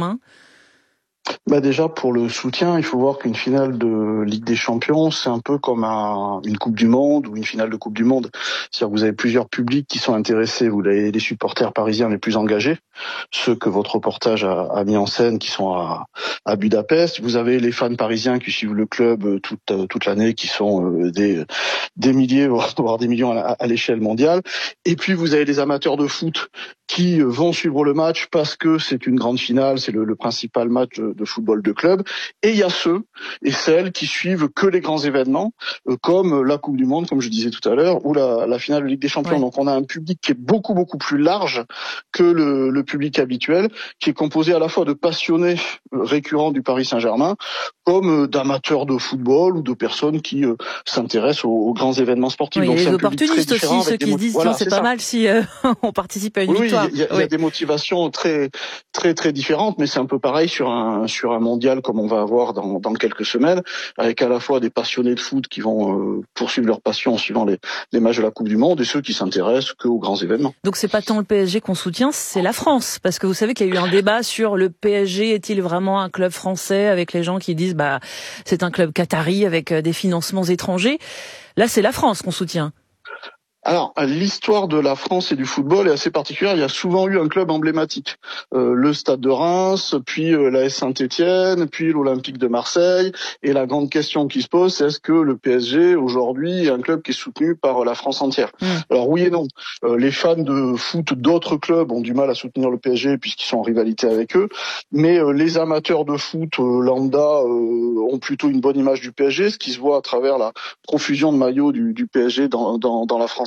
Déjà, pour le soutien, il faut voir qu'une finale de Ligue des Champions, c'est un peu comme une Coupe du Monde ou une finale de Coupe du Monde. C'est-à-dire que vous avez plusieurs publics qui sont intéressés. Vous avez les supporters parisiens les plus engagés, ceux que votre reportage a mis en scène, qui sont à Budapest. Vous avez les fans parisiens qui suivent le club toute l'année, qui sont des milliers, voire des millions à l'échelle mondiale. Et puis, vous avez les amateurs de foot qui vont suivre le match parce que c'est une grande finale, c'est le principal match de football de club. Et il y a ceux et celles qui suivent que les grands événements, comme la Coupe du Monde, comme je disais tout à l'heure, ou la finale de Ligue des Champions. Ouais. Donc on a un public qui est beaucoup, beaucoup plus large que le public habituel, qui est composé à la fois de passionnés récurrents du Paris Saint-Germain, comme d'amateurs de football ou de personnes qui s'intéressent aux grands événements sportifs. Oui, donc et les opportunistes aussi, ceux qui se disent tiens, c'est pas mal si on participe à une victoire. Il y a des motivations très, très, très différentes, mais c'est un peu pareil sur un mondial comme on va avoir dans quelques semaines, avec à la fois des passionnés de foot qui vont poursuivre leur passion en suivant les matchs de la Coupe du Monde et ceux qui s'intéressent qu'aux grands événements. Donc c'est pas tant le PSG qu'on soutient, c'est la France, parce que vous savez qu'il y a eu un débat sur le PSG est-il vraiment un club français, avec les gens qui disent c'est un club qatari avec des financements étrangers. Là c'est la France qu'on soutient. Alors, l'histoire de la France et du football est assez particulière. Il y a souvent eu un club emblématique. Le Stade de Reims, puis l'AS Saint-Étienne, puis l'Olympique de Marseille. Et la grande question qui se pose, c'est est-ce que le PSG, aujourd'hui, est un club qui est soutenu par la France entière ? Alors, oui et non. Les fans de foot d'autres clubs ont du mal à soutenir le PSG puisqu'ils sont en rivalité avec eux. Mais les amateurs de foot lambda ont plutôt une bonne image du PSG, ce qui se voit à travers la profusion de maillots du PSG dans la France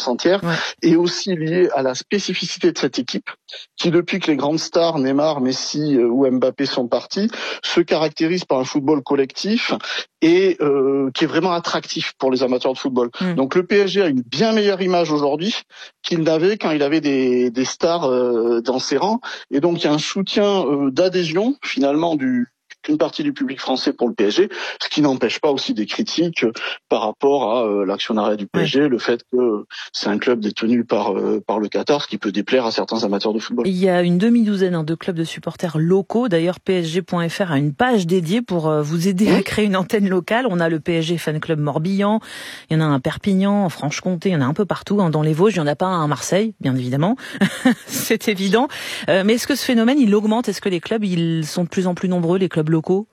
France entière, est aussi lié à la spécificité de cette équipe, qui depuis que les grandes stars, Neymar, Messi ou Mbappé sont partis, se caractérise par un football collectif et qui est vraiment attractif pour les amateurs de football. Donc le PSG a une bien meilleure image aujourd'hui qu'il n'avait quand il avait des stars dans ses rangs, et donc il y a un soutien d'adhésion finalement d'une partie du public français pour le PSG, ce qui n'empêche pas aussi des critiques par rapport à l'actionnariat du PSG, le fait que c'est un club détenu par le Qatar, ce qui peut déplaire à certains amateurs de football. Il y a une demi-douzaine de clubs de supporters locaux. D'ailleurs, PSG.fr a une page dédiée pour vous aider à créer une antenne locale. On a le PSG Fan Club Morbihan, il y en a un à Perpignan, en Franche-Comté, il y en a un peu partout, dans les Vosges, il n'y en a pas un à Marseille, bien évidemment. C'est évident. Mais est-ce que ce phénomène, il augmente? Est-ce que les clubs, ils sont de plus en plus nombreux, les clubs locaux?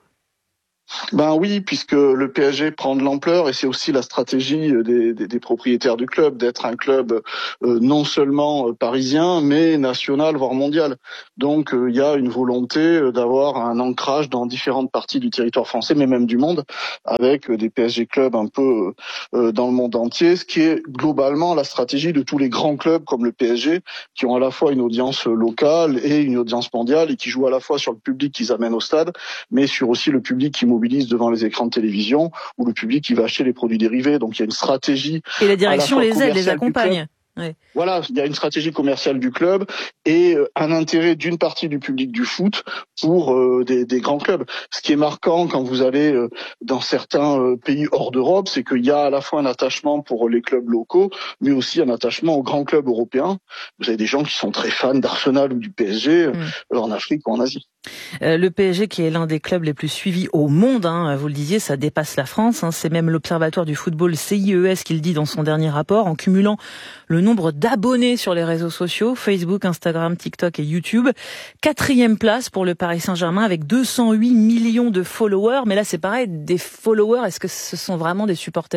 Ben oui, puisque le PSG prend de l'ampleur, et c'est aussi la stratégie des propriétaires du club d'être un club non seulement parisien mais national voire mondial. Donc il y a une volonté d'avoir un ancrage dans différentes parties du territoire français, mais même du monde, avec des PSG clubs un peu dans le monde entier, ce qui est globalement la stratégie de tous les grands clubs comme le PSG, qui ont à la fois une audience locale et une audience mondiale, et qui jouent à la fois sur le public qu'ils amènent au stade, mais sur aussi le public qui mobilise devant les écrans de télévision, ou le public qui va acheter les produits dérivés. Donc il y a une stratégie. Et la direction les aide, les accompagne. Ouais. Voilà, il y a une stratégie commerciale du club et un intérêt d'une partie du public du foot pour des grands clubs. Ce qui est marquant quand vous allez dans certains pays hors d'Europe, c'est qu'il y a à la fois un attachement pour les clubs locaux, mais aussi un attachement aux grands clubs européens. Vous avez des gens qui sont très fans d'Arsenal ou du PSG en Afrique ou en Asie. Le PSG qui est l'un des clubs les plus suivis au monde, vous le disiez, ça dépasse la France. C'est même l'Observatoire du football CIES qui le dit dans son dernier rapport, en cumulant le nombre d'abonnés sur les réseaux sociaux, Facebook, Instagram, TikTok et YouTube. 4e place pour le Paris Saint-Germain avec 208 millions de followers. Mais là, c'est pareil, des followers, est-ce que ce sont vraiment des supporters ?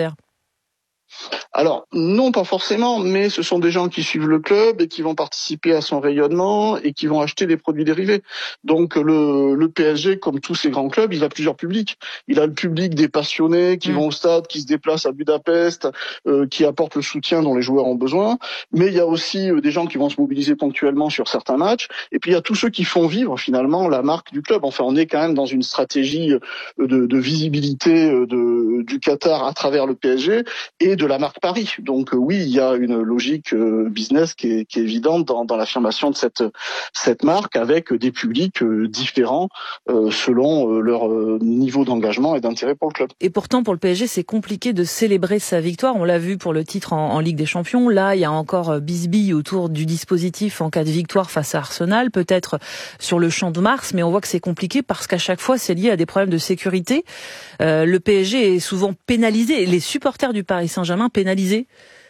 Alors, non, pas forcément, mais ce sont des gens qui suivent le club et qui vont participer à son rayonnement et qui vont acheter des produits dérivés. Donc, le PSG, comme tous ces grands clubs, il a plusieurs publics. Il a le public des passionnés qui vont au stade, qui se déplacent à Budapest, qui apportent le soutien dont les joueurs ont besoin. Mais il y a aussi des gens qui vont se mobiliser ponctuellement sur certains matchs. Et puis, il y a tous ceux qui font vivre, finalement, la marque du club. Enfin, on est quand même dans une stratégie de visibilité du Qatar à travers le PSG et de la marque Paris. Donc oui, il y a une logique business qui est évidente dans l'affirmation de cette marque, avec des publics différents selon leur niveau d'engagement et d'intérêt pour le club. Et pourtant, pour le PSG, c'est compliqué de célébrer sa victoire. On l'a vu pour le titre en Ligue des Champions. Là, il y a encore bisbille autour du dispositif en cas de victoire face à Arsenal, peut-être sur le Champ de Mars, mais on voit que c'est compliqué parce qu'à chaque fois, c'est lié à des problèmes de sécurité. Le PSG est souvent pénalisé. Les supporters du Paris Saint-Germain pénalisés.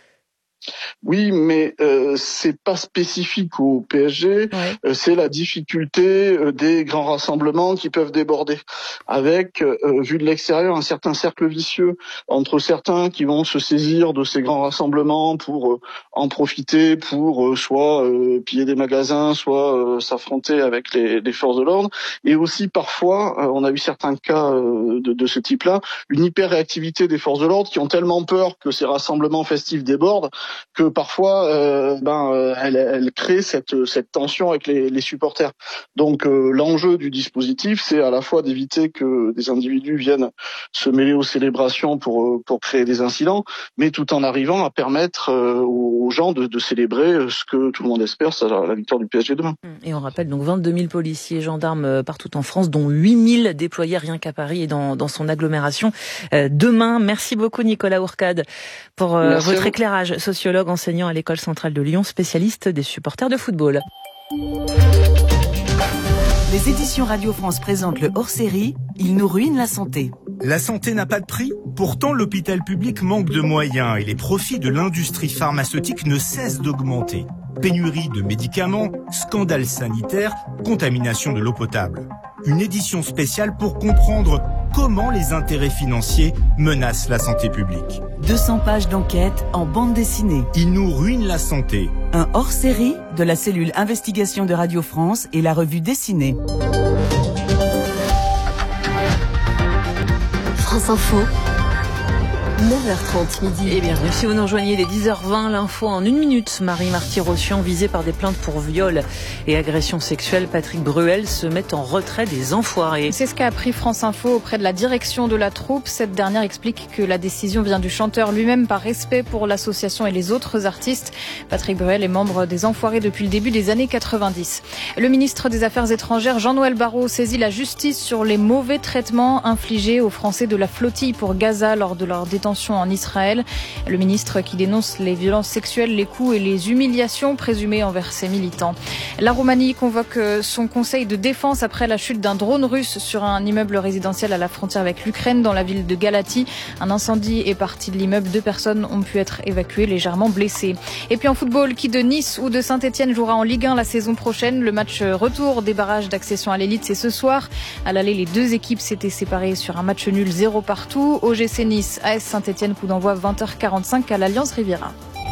Oui, mais c'est pas spécifique au PSG. C'est la difficulté des grands rassemblements qui peuvent déborder, avec vu de l'extérieur un certain cercle vicieux entre certains qui vont se saisir de ces grands rassemblements pour en profiter, pour soit piller des magasins, soit s'affronter avec les forces de l'ordre, et aussi parfois on a eu certains cas de ce type-là, une hyper-réactivité des forces de l'ordre qui ont tellement peur que ces rassemblements festifs débordent que parfois elle crée cette tension avec les supporters. Donc l'enjeu du dispositif, c'est à la fois d'éviter que des individus viennent se mêler aux célébrations pour créer des incidents, mais tout en arrivant à permettre aux gens de célébrer ce que tout le monde espère, c'est la victoire du PSG demain. Et on rappelle donc 22 000 policiers et gendarmes partout en France, dont 8 000 déployés rien qu'à Paris et dans son agglomération demain. Merci beaucoup Nicolas Ourcade pour votre éclairage, sociologue, enseignant à l'École centrale de Lyon, spécialiste des supporters de football. Les éditions Radio France présentent le hors-série « Il nous ruine la santé ». La santé n'a pas de prix. Pourtant, l'hôpital public manque de moyens et les profits de l'industrie pharmaceutique ne cessent d'augmenter. Pénurie de médicaments, scandale sanitaire, contamination de l'eau potable. Une édition spéciale pour comprendre comment les intérêts financiers menacent la santé publique. 200 pages d'enquête en bande dessinée. Il nous ruine la santé. Un hors-série de la cellule Investigation de Radio France et la revue dessinée. France Info. 9h30 midi. Et bienvenue si vous nous rejoignez dès 10h20, l'info en 1 minute. Marie Marty-Rossian, visée par des plaintes pour viol et agression sexuelle. Patrick Bruel se met en retrait des enfoirés. C'est ce qu'a appris France Info auprès de la direction de la troupe. Cette dernière explique que la décision vient du chanteur lui-même par respect pour l'association et les autres artistes. Patrick Bruel est membre des Enfoirés depuis le début des années 90. Le ministre des Affaires étrangères, Jean-Noël Barrot, saisit la justice sur les mauvais traitements infligés aux Français de la flottille pour Gaza lors de leur détention en Israël. Le ministre qui dénonce les violences sexuelles, les coups et les humiliations présumées envers ses militants. La Roumanie convoque son conseil de défense après la chute d'un drone russe sur un immeuble résidentiel à la frontière avec l'Ukraine dans la ville de Galatie. Un incendie est parti de l'immeuble. 2 personnes ont pu être évacuées légèrement blessées. Et puis en football, qui de Nice ou de Saint-Etienne jouera en Ligue 1 la saison prochaine? Le match retour des barrages d'accession à l'élite, c'est ce soir. À l'aller, les 2 équipes s'étaient séparées sur un match nul 0 partout. OGC Nice, AS Saint-Etienne, coup d'envoi 20h45 à l'Alliance Riviera.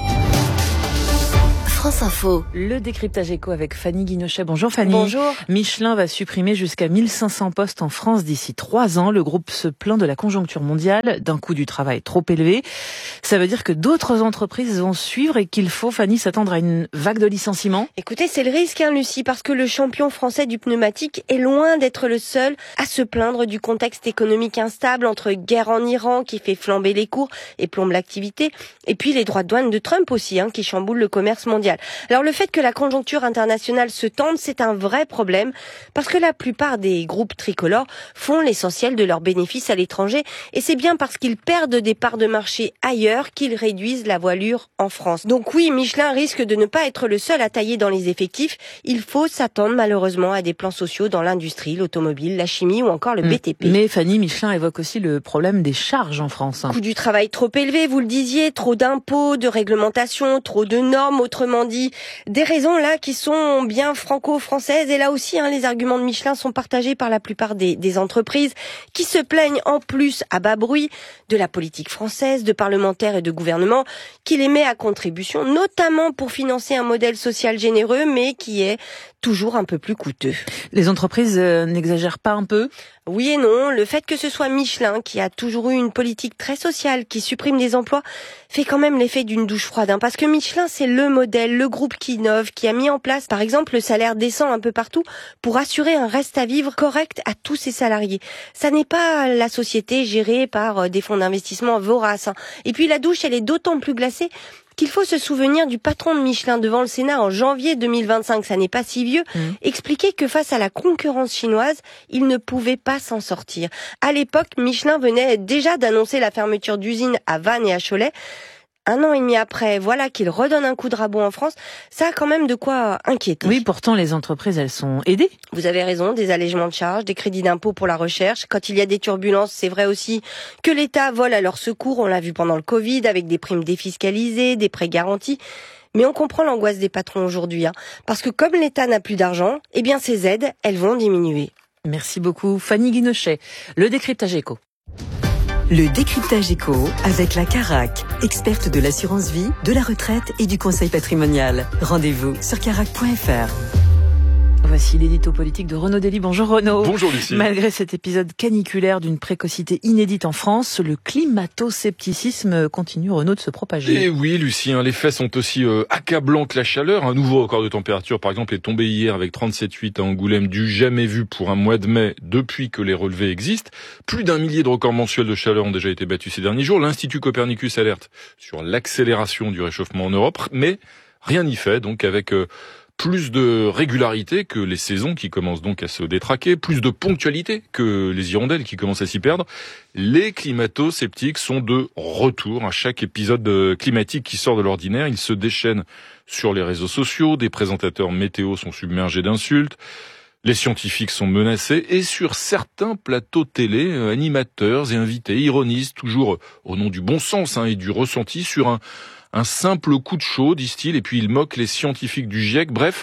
France Info. Le décryptage éco avec Fanny Guinochet. Bonjour Fanny. Bonjour. Michelin va supprimer jusqu'à 1500 postes en France d'ici 3 ans. Le groupe se plaint de la conjoncture mondiale, d'un coût du travail trop élevé. Ça veut dire que d'autres entreprises vont suivre et qu'il faut, Fanny, s'attendre à une vague de licenciements? Écoutez, c'est le risque, Lucie, parce que le champion français du pneumatique est loin d'être le seul à se plaindre du contexte économique instable entre guerre en Iran qui fait flamber les cours et plombe l'activité, et puis les droits de douane de Trump aussi, qui chamboulent le commerce mondial. Alors le fait que la conjoncture internationale se tende, c'est un vrai problème parce que la plupart des groupes tricolores font l'essentiel de leurs bénéfices à l'étranger et c'est bien parce qu'ils perdent des parts de marché ailleurs qu'ils réduisent la voilure en France. Donc oui, Michelin risque de ne pas être le seul à tailler dans les effectifs. Il faut s'attendre malheureusement à des plans sociaux dans l'industrie, l'automobile, la chimie ou encore le BTP. Mais Fanny, Michelin évoque aussi le problème des charges en France. Coût du travail trop élevé, vous le disiez, trop d'impôts, de réglementations, trop de normes, autrement dit, des raisons là qui sont bien franco-françaises. Et là aussi, les arguments de Michelin sont partagés par la plupart des entreprises qui se plaignent en plus à bas bruit de la politique française, de parlementaires et de gouvernements qui les met à contribution, notamment pour financer un modèle social généreux, mais qui est toujours un peu plus coûteux. Les entreprises n'exagèrent pas un peu? Oui et non. Le fait que ce soit Michelin, qui a toujours eu une politique très sociale, qui supprime des emplois, fait quand même l'effet d'une douche froide. Parce que Michelin, c'est le modèle, le groupe qui innove, qui a mis en place, par exemple, le salaire décent un peu partout pour assurer un reste à vivre correct à tous ses salariés. Ça n'est pas la société gérée par des fonds d'investissement voraces. Et puis la douche, elle est d'autant plus glacée qu'il faut se souvenir du patron de Michelin devant le Sénat en janvier 2025, ça n'est pas si vieux, expliquer que face à la concurrence chinoise, il ne pouvait pas s'en sortir. À l'époque, Michelin venait déjà d'annoncer la fermeture d'usines à Vannes et à Cholet. 1 an et demi après, voilà qu'il redonne un coup de rabot en France. Ça a quand même de quoi inquiéter. Oui, pourtant les entreprises, elles sont aidées. Vous avez raison, des allègements de charges, des crédits d'impôt pour la recherche. Quand il y a des turbulences, c'est vrai aussi que l'État vole à leur secours. On l'a vu pendant le Covid avec des primes défiscalisées, des prêts garantis. Mais on comprend l'angoisse des patrons aujourd'hui, parce que comme l'État n'a plus d'argent, ces aides, elles vont diminuer. Merci beaucoup, Fanny Guinochet. Le décryptage éco. Le décryptage éco avec la Carac, experte de l'assurance vie, de la retraite et du conseil patrimonial. Rendez-vous sur carac.fr. Voici l'édito politique de Renaud Dely. Bonjour Renaud. Bonjour Lucie. Malgré cet épisode caniculaire d'une précocité inédite en France, le climato-scepticisme continue, Renaud, de se propager. Et oui Lucie, les faits sont aussi accablants que la chaleur. Un nouveau record de température par exemple est tombé hier avec 37,8 à Angoulême, du jamais vu pour un mois de mai depuis que les relevés existent. Plus d'1 millier de records mensuels de chaleur ont déjà été battus ces derniers jours. L'Institut Copernicus alerte sur l'accélération du réchauffement en Europe, mais rien n'y fait, donc avec plus de régularité que les saisons qui commencent donc à se détraquer, plus de ponctualité que les hirondelles qui commencent à s'y perdre. Les climato-sceptiques sont de retour à chaque épisode climatique qui sort de l'ordinaire. Ils se déchaînent sur les réseaux sociaux, des présentateurs météo sont submergés d'insultes, les scientifiques sont menacés et sur certains plateaux télé, animateurs et invités ironisent toujours au nom du bon sens et du ressenti sur un simple coup de chaud, disent-ils, et puis ils moquent les scientifiques du GIEC. Bref,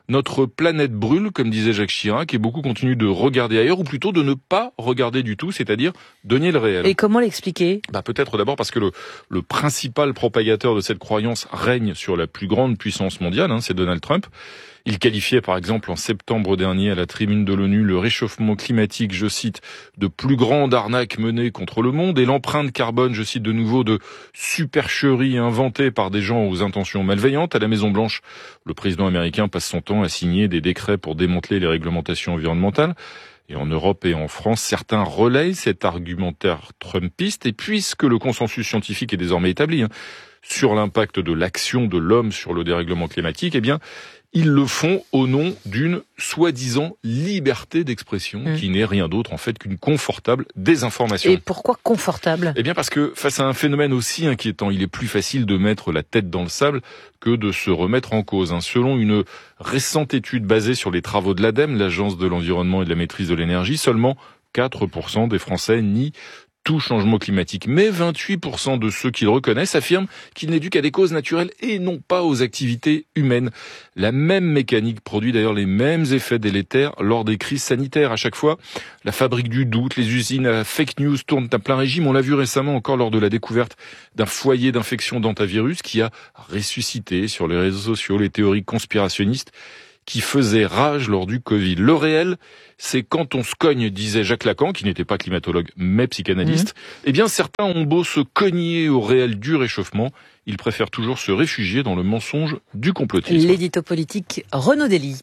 Notre planète brûle, comme disait Jacques Chirac, et beaucoup continuent de regarder ailleurs, ou plutôt de ne pas regarder du tout, c'est-à-dire de nier le réel. Et comment l'expliquer ? Peut-être d'abord parce que le principal propagateur de cette croyance règne sur la plus grande puissance mondiale, c'est Donald Trump. Il qualifiait par exemple en septembre dernier à la tribune de l'ONU le réchauffement climatique, je cite, de plus grande arnaque menée contre le monde et l'empreinte carbone, je cite de nouveau, de supercherie inventée par des gens aux intentions malveillantes. À la Maison-Blanche, le président américain passe son temps à signer des décrets pour démanteler les réglementations environnementales. Et en Europe et en France, certains relayent cet argumentaire trumpiste. Et puisque le consensus scientifique est désormais établi sur l'impact de l'action de l'homme sur le dérèglement climatique, ils le font au nom d'une soi-disant liberté d'expression qui n'est rien d'autre en fait qu'une confortable désinformation. Et pourquoi confortable ? Parce que face à un phénomène aussi inquiétant, il est plus facile de mettre la tête dans le sable que de se remettre en cause. Selon une récente étude basée sur les travaux de l'ADEME, l'Agence de l'environnement et de la maîtrise de l'énergie, seulement 4% des Français nient tout changement climatique. Mais 28% de ceux qui le reconnaissent affirment qu'il n'est dû qu'à des causes naturelles et non pas aux activités humaines. La même mécanique produit d'ailleurs les mêmes effets délétères lors des crises sanitaires. À chaque fois, la fabrique du doute, les usines à fake news tournent à plein régime. On l'a vu récemment encore lors de la découverte d'un foyer d'infection d'hantavirus qui a ressuscité sur les réseaux sociaux les théories conspirationnistes qui faisait rage lors du Covid. Le réel, c'est quand on se cogne, disait Jacques Lacan, qui n'était pas climatologue mais psychanalyste, certains ont beau se cogner au réel du réchauffement, ils préfèrent toujours se réfugier dans le mensonge du complotisme. L'édito politique Renaud Dely.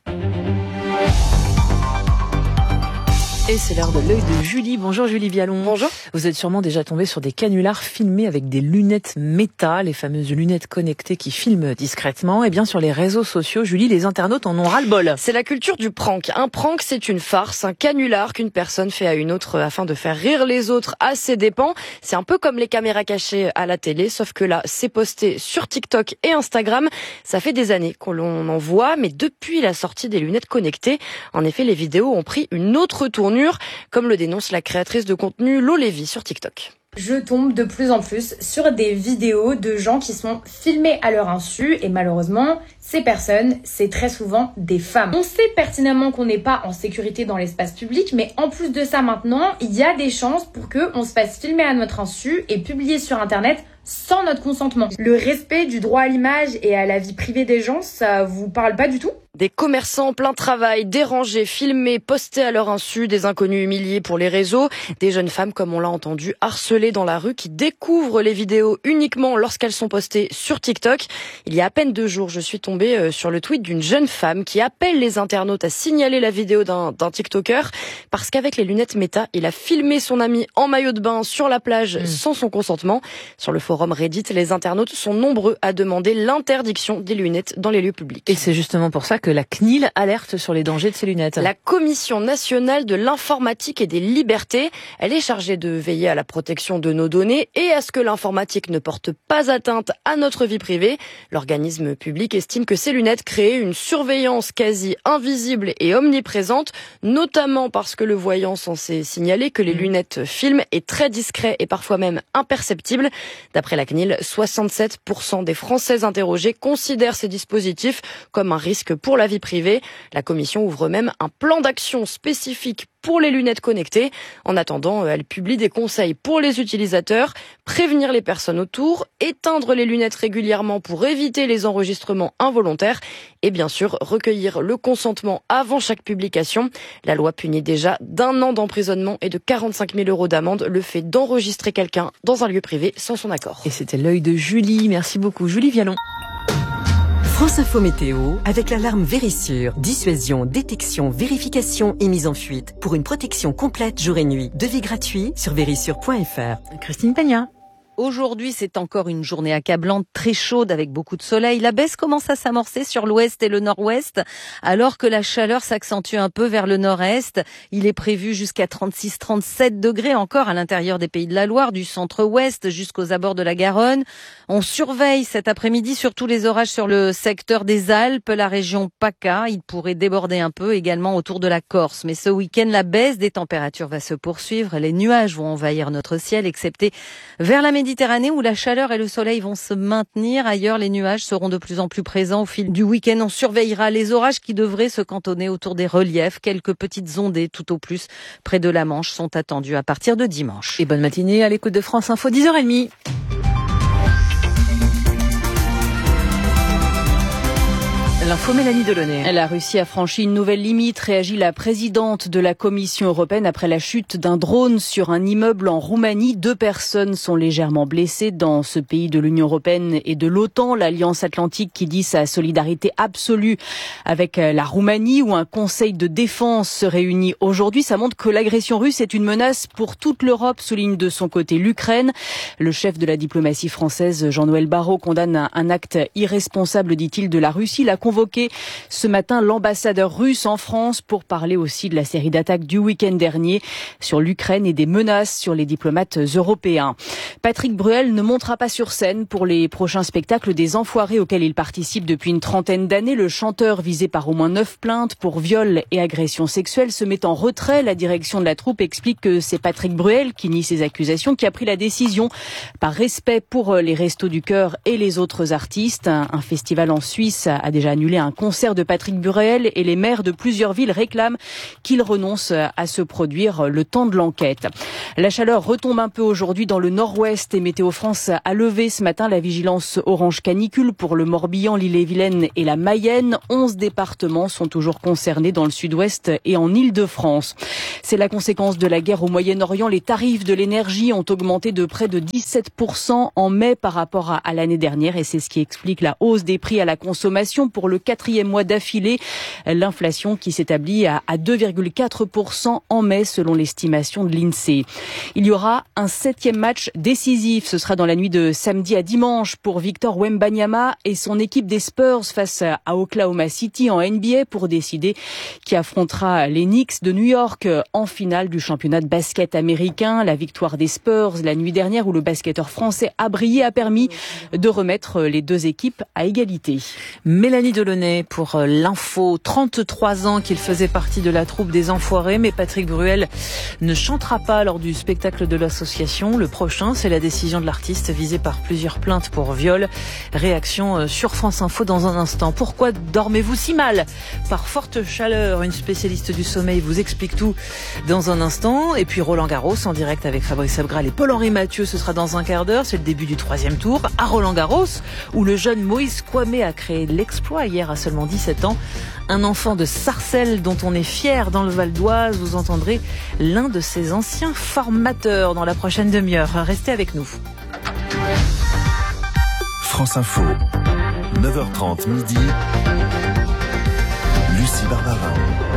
Et c'est l'heure de l'œil de Julie. Bonjour Julie Vialon. Bonjour. Vous êtes sûrement déjà tombée sur des canulars filmés avec des lunettes méta, les fameuses lunettes connectées qui filment discrètement. Et bien sur les réseaux sociaux, Julie, les internautes en ont ras-le-bol. C'est la culture du prank. Un prank, c'est une farce, un canular qu'une personne fait à une autre afin de faire rire les autres à ses dépens. C'est un peu comme les caméras cachées à la télé, sauf que là, c'est posté sur TikTok et Instagram. Ça fait des années qu'on en voit, mais depuis la sortie des lunettes connectées, en effet, les vidéos ont pris une autre tournure, comme le dénonce la créatrice de contenu Lo Lévy sur TikTok. Je tombe de plus en plus sur des vidéos de gens qui sont filmés à leur insu et malheureusement, ces personnes, c'est très souvent des femmes. On sait pertinemment qu'on n'est pas en sécurité dans l'espace public, mais en plus de ça maintenant, il y a des chances pour qu'on se fasse filmer à notre insu et publier sur Internet sans notre consentement. Le respect du droit à l'image et à la vie privée des gens, ça vous parle pas du tout ? Des commerçants plein travail, dérangés, filmés, postés à leur insu, des inconnus humiliés pour les réseaux, des jeunes femmes, comme on l'a entendu, harcelées dans la rue, qui découvrent les vidéos uniquement lorsqu'elles sont postées sur TikTok. Il y a à peine 2 jours, je suis tombée sur le tweet d'une jeune femme qui appelle les internautes à signaler la vidéo d'un TikToker parce qu'avec les lunettes méta, il a filmé son ami en maillot de bain sur la plage sans son consentement. Sur le forum Reddit, les internautes sont nombreux à demander l'interdiction des lunettes dans les lieux publics. Et c'est justement pour ça que la CNIL alerte sur les dangers de ces lunettes. La Commission nationale de l'informatique et des libertés, elle est chargée de veiller à la protection de nos données et à ce que l'informatique ne porte pas atteinte à notre vie privée. L'organisme public estime que ces lunettes créent une surveillance quasi invisible et omniprésente, notamment parce que le voyant censé signaler que les lunettes filment est très discret et parfois même imperceptible. D'après la CNIL, 67% des Français interrogés considèrent ces dispositifs comme un risque pour la vie privée. La commission ouvre même un plan d'action spécifique pour les lunettes connectées. En attendant, elle publie des conseils pour les utilisateurs, prévenir les personnes autour, éteindre les lunettes régulièrement pour éviter les enregistrements involontaires et bien sûr recueillir le consentement avant chaque publication. La loi punit déjà d'1 an d'emprisonnement et de 45 000 € d'amende le fait d'enregistrer quelqu'un dans un lieu privé sans son accord. Et c'était l'œil de Julie. Merci beaucoup, Julie Vialon. France Info Météo avec l'alarme Vérissure. Dissuasion, détection, vérification et mise en fuite. Pour une protection complète jour et nuit. Devis gratuit sur vérissure.fr. Christine Pagna. Aujourd'hui, c'est encore une journée accablante, très chaude avec beaucoup de soleil. La baisse commence à s'amorcer sur l'ouest et le nord-ouest, alors que la chaleur s'accentue un peu vers le nord-est. Il est prévu jusqu'à 36-37 degrés encore à l'intérieur des Pays de la Loire, du centre-ouest jusqu'aux abords de la Garonne. On surveille cet après-midi surtout les orages sur le secteur des Alpes, la région PACA. Il pourrait déborder un peu également autour de la Corse. Mais ce week-end, la baisse des températures va se poursuivre. Les nuages vont envahir notre ciel, excepté vers la Méditerranée Méditerranée où la chaleur et le soleil vont se maintenir. Ailleurs, les nuages seront de plus en plus présents au fil du week-end. On surveillera les orages qui devraient se cantonner autour des reliefs. Quelques petites ondées tout au plus près de la Manche sont attendues à partir de dimanche. Et bonne matinée à l'écoute de France Info, 10h30. L'info Mélanie Delaunay. La Russie a franchi une nouvelle limite, réagit la présidente de la Commission européenne après la chute d'un drone sur un immeuble en Roumanie. 2 personnes sont légèrement blessées dans ce pays de l'Union européenne et de l'OTAN, l'Alliance Atlantique qui dit sa solidarité absolue avec la Roumanie, où un conseil de défense se réunit aujourd'hui. Ça montre que l'agression russe est une menace pour toute l'Europe, souligne de son côté l'Ukraine. Le chef de la diplomatie française, Jean-Noël Barrot, condamne un acte irresponsable, dit-il, de la Russie. Il a convoqué ce matin l'ambassadeur russe en France pour parler aussi de la série d'attaques du week-end dernier sur l'Ukraine et des menaces sur les diplomates européens. Patrick Bruel ne montera pas sur scène pour les prochains spectacles des Enfoirés auxquels il participe depuis une trentaine d'années. Le chanteur, visé par au moins 9 plaintes pour viol et agression sexuelle, se met en retrait. La direction de la troupe explique que c'est Patrick Bruel qui nie ces accusations, qui a pris la décision par respect pour les Restos du Cœur et les autres artistes. Un festival en Suisse a déjà annulé un concert de Patrick Bruel et les maires de plusieurs villes réclament qu'il renonce à se produire le temps de l'enquête. La chaleur retombe un peu aujourd'hui dans le nord-ouest et Météo France a levé ce matin la vigilance orange canicule pour le Morbihan, l'Ille-et-Vilaine et la Mayenne. 11 départements sont toujours concernés dans le sud-ouest et en Île-de-France. C'est la conséquence de la guerre au Moyen-Orient. Les tarifs de l'énergie ont augmenté de près de 17% en mai par rapport à l'année dernière et c'est ce qui explique la hausse des prix à la consommation pour le 4e mois d'affilée. L'inflation qui s'établit à 2,4% en mai selon l'estimation de l'INSEE. Il y aura un 7e match décisif. Ce sera dans la nuit de samedi à dimanche pour Victor Wembanyama et son équipe des Spurs face à Oklahoma City en NBA pour décider qui affrontera les Knicks de New York en finale du championnat de basket américain. La victoire des Spurs la nuit dernière où le basketteur français a brillé a permis de remettre les 2 équipes à égalité. Mélanie Delaunay pour l'info. 33 ans qu'il faisait partie de la troupe des Enfoirés, mais Patrick Bruel ne chantera pas lors du spectacle de l'association. Le prochain, c'est la décision de l'artiste visé par plusieurs plaintes pour viol. Réaction sur France Info dans un instant. Pourquoi dormez-vous si mal? Par forte chaleur, une spécialiste du sommeil vous explique tout dans un instant. Et puis Roland Garros en direct avec Fabrice Abgral et Paul-Henri Mathieu, ce sera dans un quart d'heure. C'est le début du 3e tour à Roland Garros où le jeune Moïse Kouamé a créé l'exploit hier à seulement 17 ans. Un enfant de Sarcelles dont on est fier dans le Val d'Oise. Vous entendrez l'un de ses anciens formateurs dans la prochaine demi-heure. Restez avec nous. France Info, 9h30 midi. Lucie Barbarin.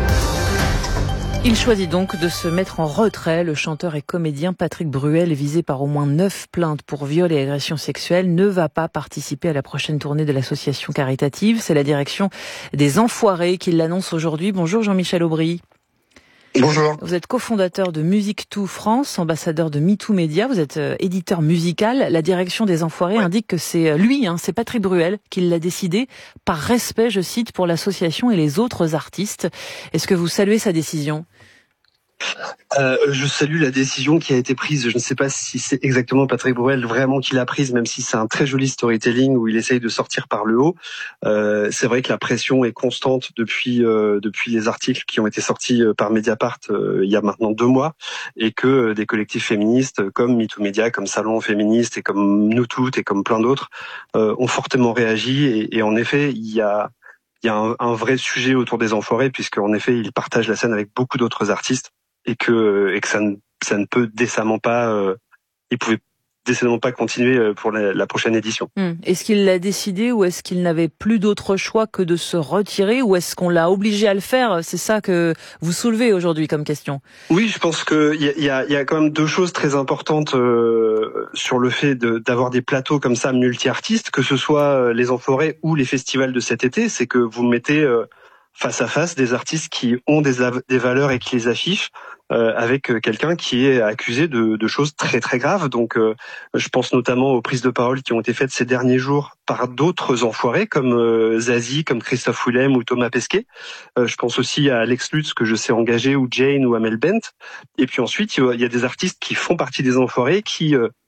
Il choisit donc de se mettre en retrait. Le chanteur et comédien Patrick Bruel, visé par au moins 9 plaintes pour viol et agression sexuelle, ne va pas participer à la prochaine tournée de l'association caritative. C'est la direction des Enfoirés qui l'annonce aujourd'hui. Bonjour Jean-Michel Aubry. Bonjour. Vous êtes cofondateur de Musique2 France, ambassadeur de MeToo Média, vous êtes éditeur musical. La direction des Enfoirés indique que c'est lui, c'est Patrick Bruel, qui l'a décidé par respect, je cite, pour l'association et les autres artistes. Est-ce que vous saluez sa décision ? Je salue la décision qui a été prise. Je ne sais pas si c'est exactement Patrick Bruel vraiment qui l'a prise, même si c'est un très joli storytelling où il essaye de sortir par le haut. C'est vrai que la pression est constante depuis les articles qui ont été sortis par Mediapart il y a maintenant 2 mois, et que des collectifs féministes comme MeToo Média, comme Salon Féministe et comme Nous Toutes et comme plein d'autres ont fortement réagi. Et en effet, il y a un vrai sujet autour des Enfoirés, puisque en effet, ils partagent la scène avec beaucoup d'autres artistes. Et que ça ne peut décemment pas, il pouvait décemment pas continuer pour la prochaine édition. Est-ce qu'il l'a décidé ou est-ce qu'il n'avait plus d'autre choix que de se retirer ou est-ce qu'on l'a obligé à le faire? C'est ça que vous soulevez aujourd'hui comme question. Oui, je pense que il y a quand même 2 choses très importantes sur le fait d'avoir des plateaux comme ça multi-artistes, que ce soit les Enfoirés ou les festivals de cet été, c'est que vous mettez face à face des artistes qui ont des valeurs et qui les affichent avec quelqu'un qui est accusé de choses très très graves. Donc je pense notamment aux prises de parole qui ont été faites ces derniers jours par d'autres Enfoirés comme Zazie, comme Christophe Willem ou Thomas Pesquet. Je pense aussi à Alex Lutz que je sais engagé, ou Jane ou Amel Bent. Et puis ensuite il y a des artistes qui font partie des Enfoirés qui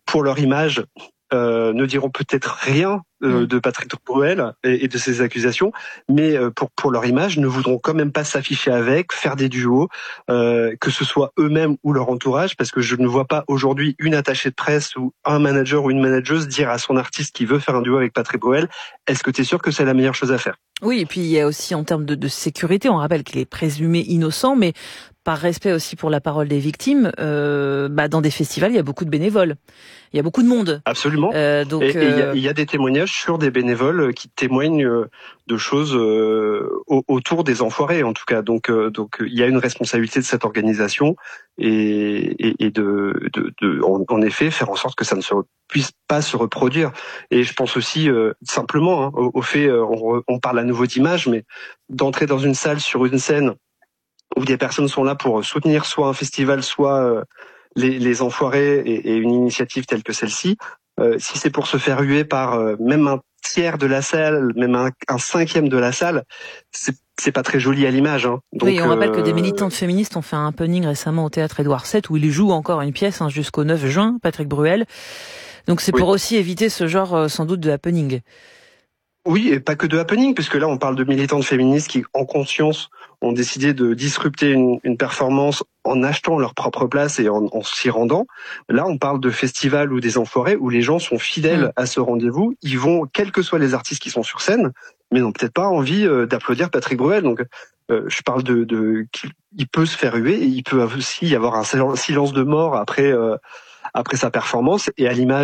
pour leur image, ne diront peut-être rien de Patrick Bruel et de ses accusations, mais pour leur image, ne voudront quand même pas s'afficher avec, faire des duos, que ce soit eux-mêmes ou leur entourage, parce que je ne vois pas aujourd'hui une attachée de presse ou un manager ou une manageuse dire à son artiste qui veut faire un duo avec Patrick Bruel, est-ce que tu es sûr que c'est la meilleure chose à faire? Oui, et puis il y a aussi en termes de sécurité, on rappelle qu'il est présumé innocent, mais par respect aussi pour la parole des victimes, dans des festivals, il y a beaucoup de bénévoles. Il y a beaucoup de monde. Absolument. Donc, il y a des témoignages sur des bénévoles qui témoignent de choses autour des enfoirés, en tout cas. Donc, il y a une responsabilité de cette organisation et en effet, faire en sorte que ça ne puisse pas se reproduire. Et je pense aussi simplement au fait, on parle à nouveau d'image, mais d'entrer dans une salle sur une scène où des personnes sont là pour soutenir soit un festival, soit les enfoirés et une initiative telle que celle-ci, si c'est pour se faire huer par même un tiers de la salle, même un cinquième de la salle, c'est pas très joli à l'image. Hein. Donc, oui, on rappelle que des militantes féministes ont fait un happening récemment au théâtre Édouard VII où il joue encore une pièce jusqu'au 9 juin, Patrick Bruel. Donc c'est pour aussi éviter ce genre sans doute de happening. Oui, et pas que de happening, puisque là on parle de militantes féministes qui, en conscience, ont décidé de disrupter une performance en achetant leur propre place et en s'y rendant. Là, on parle de festivals ou des enfoirés où les gens sont fidèles à ce rendez-vous. Ils vont, quels que soient les artistes qui sont sur scène, mais n'ont peut-être pas envie d'applaudir Patrick Bruel. Donc, je parle qu'il peut se faire huer et il peut aussi y avoir un silence de mort après sa performance. Et à l'image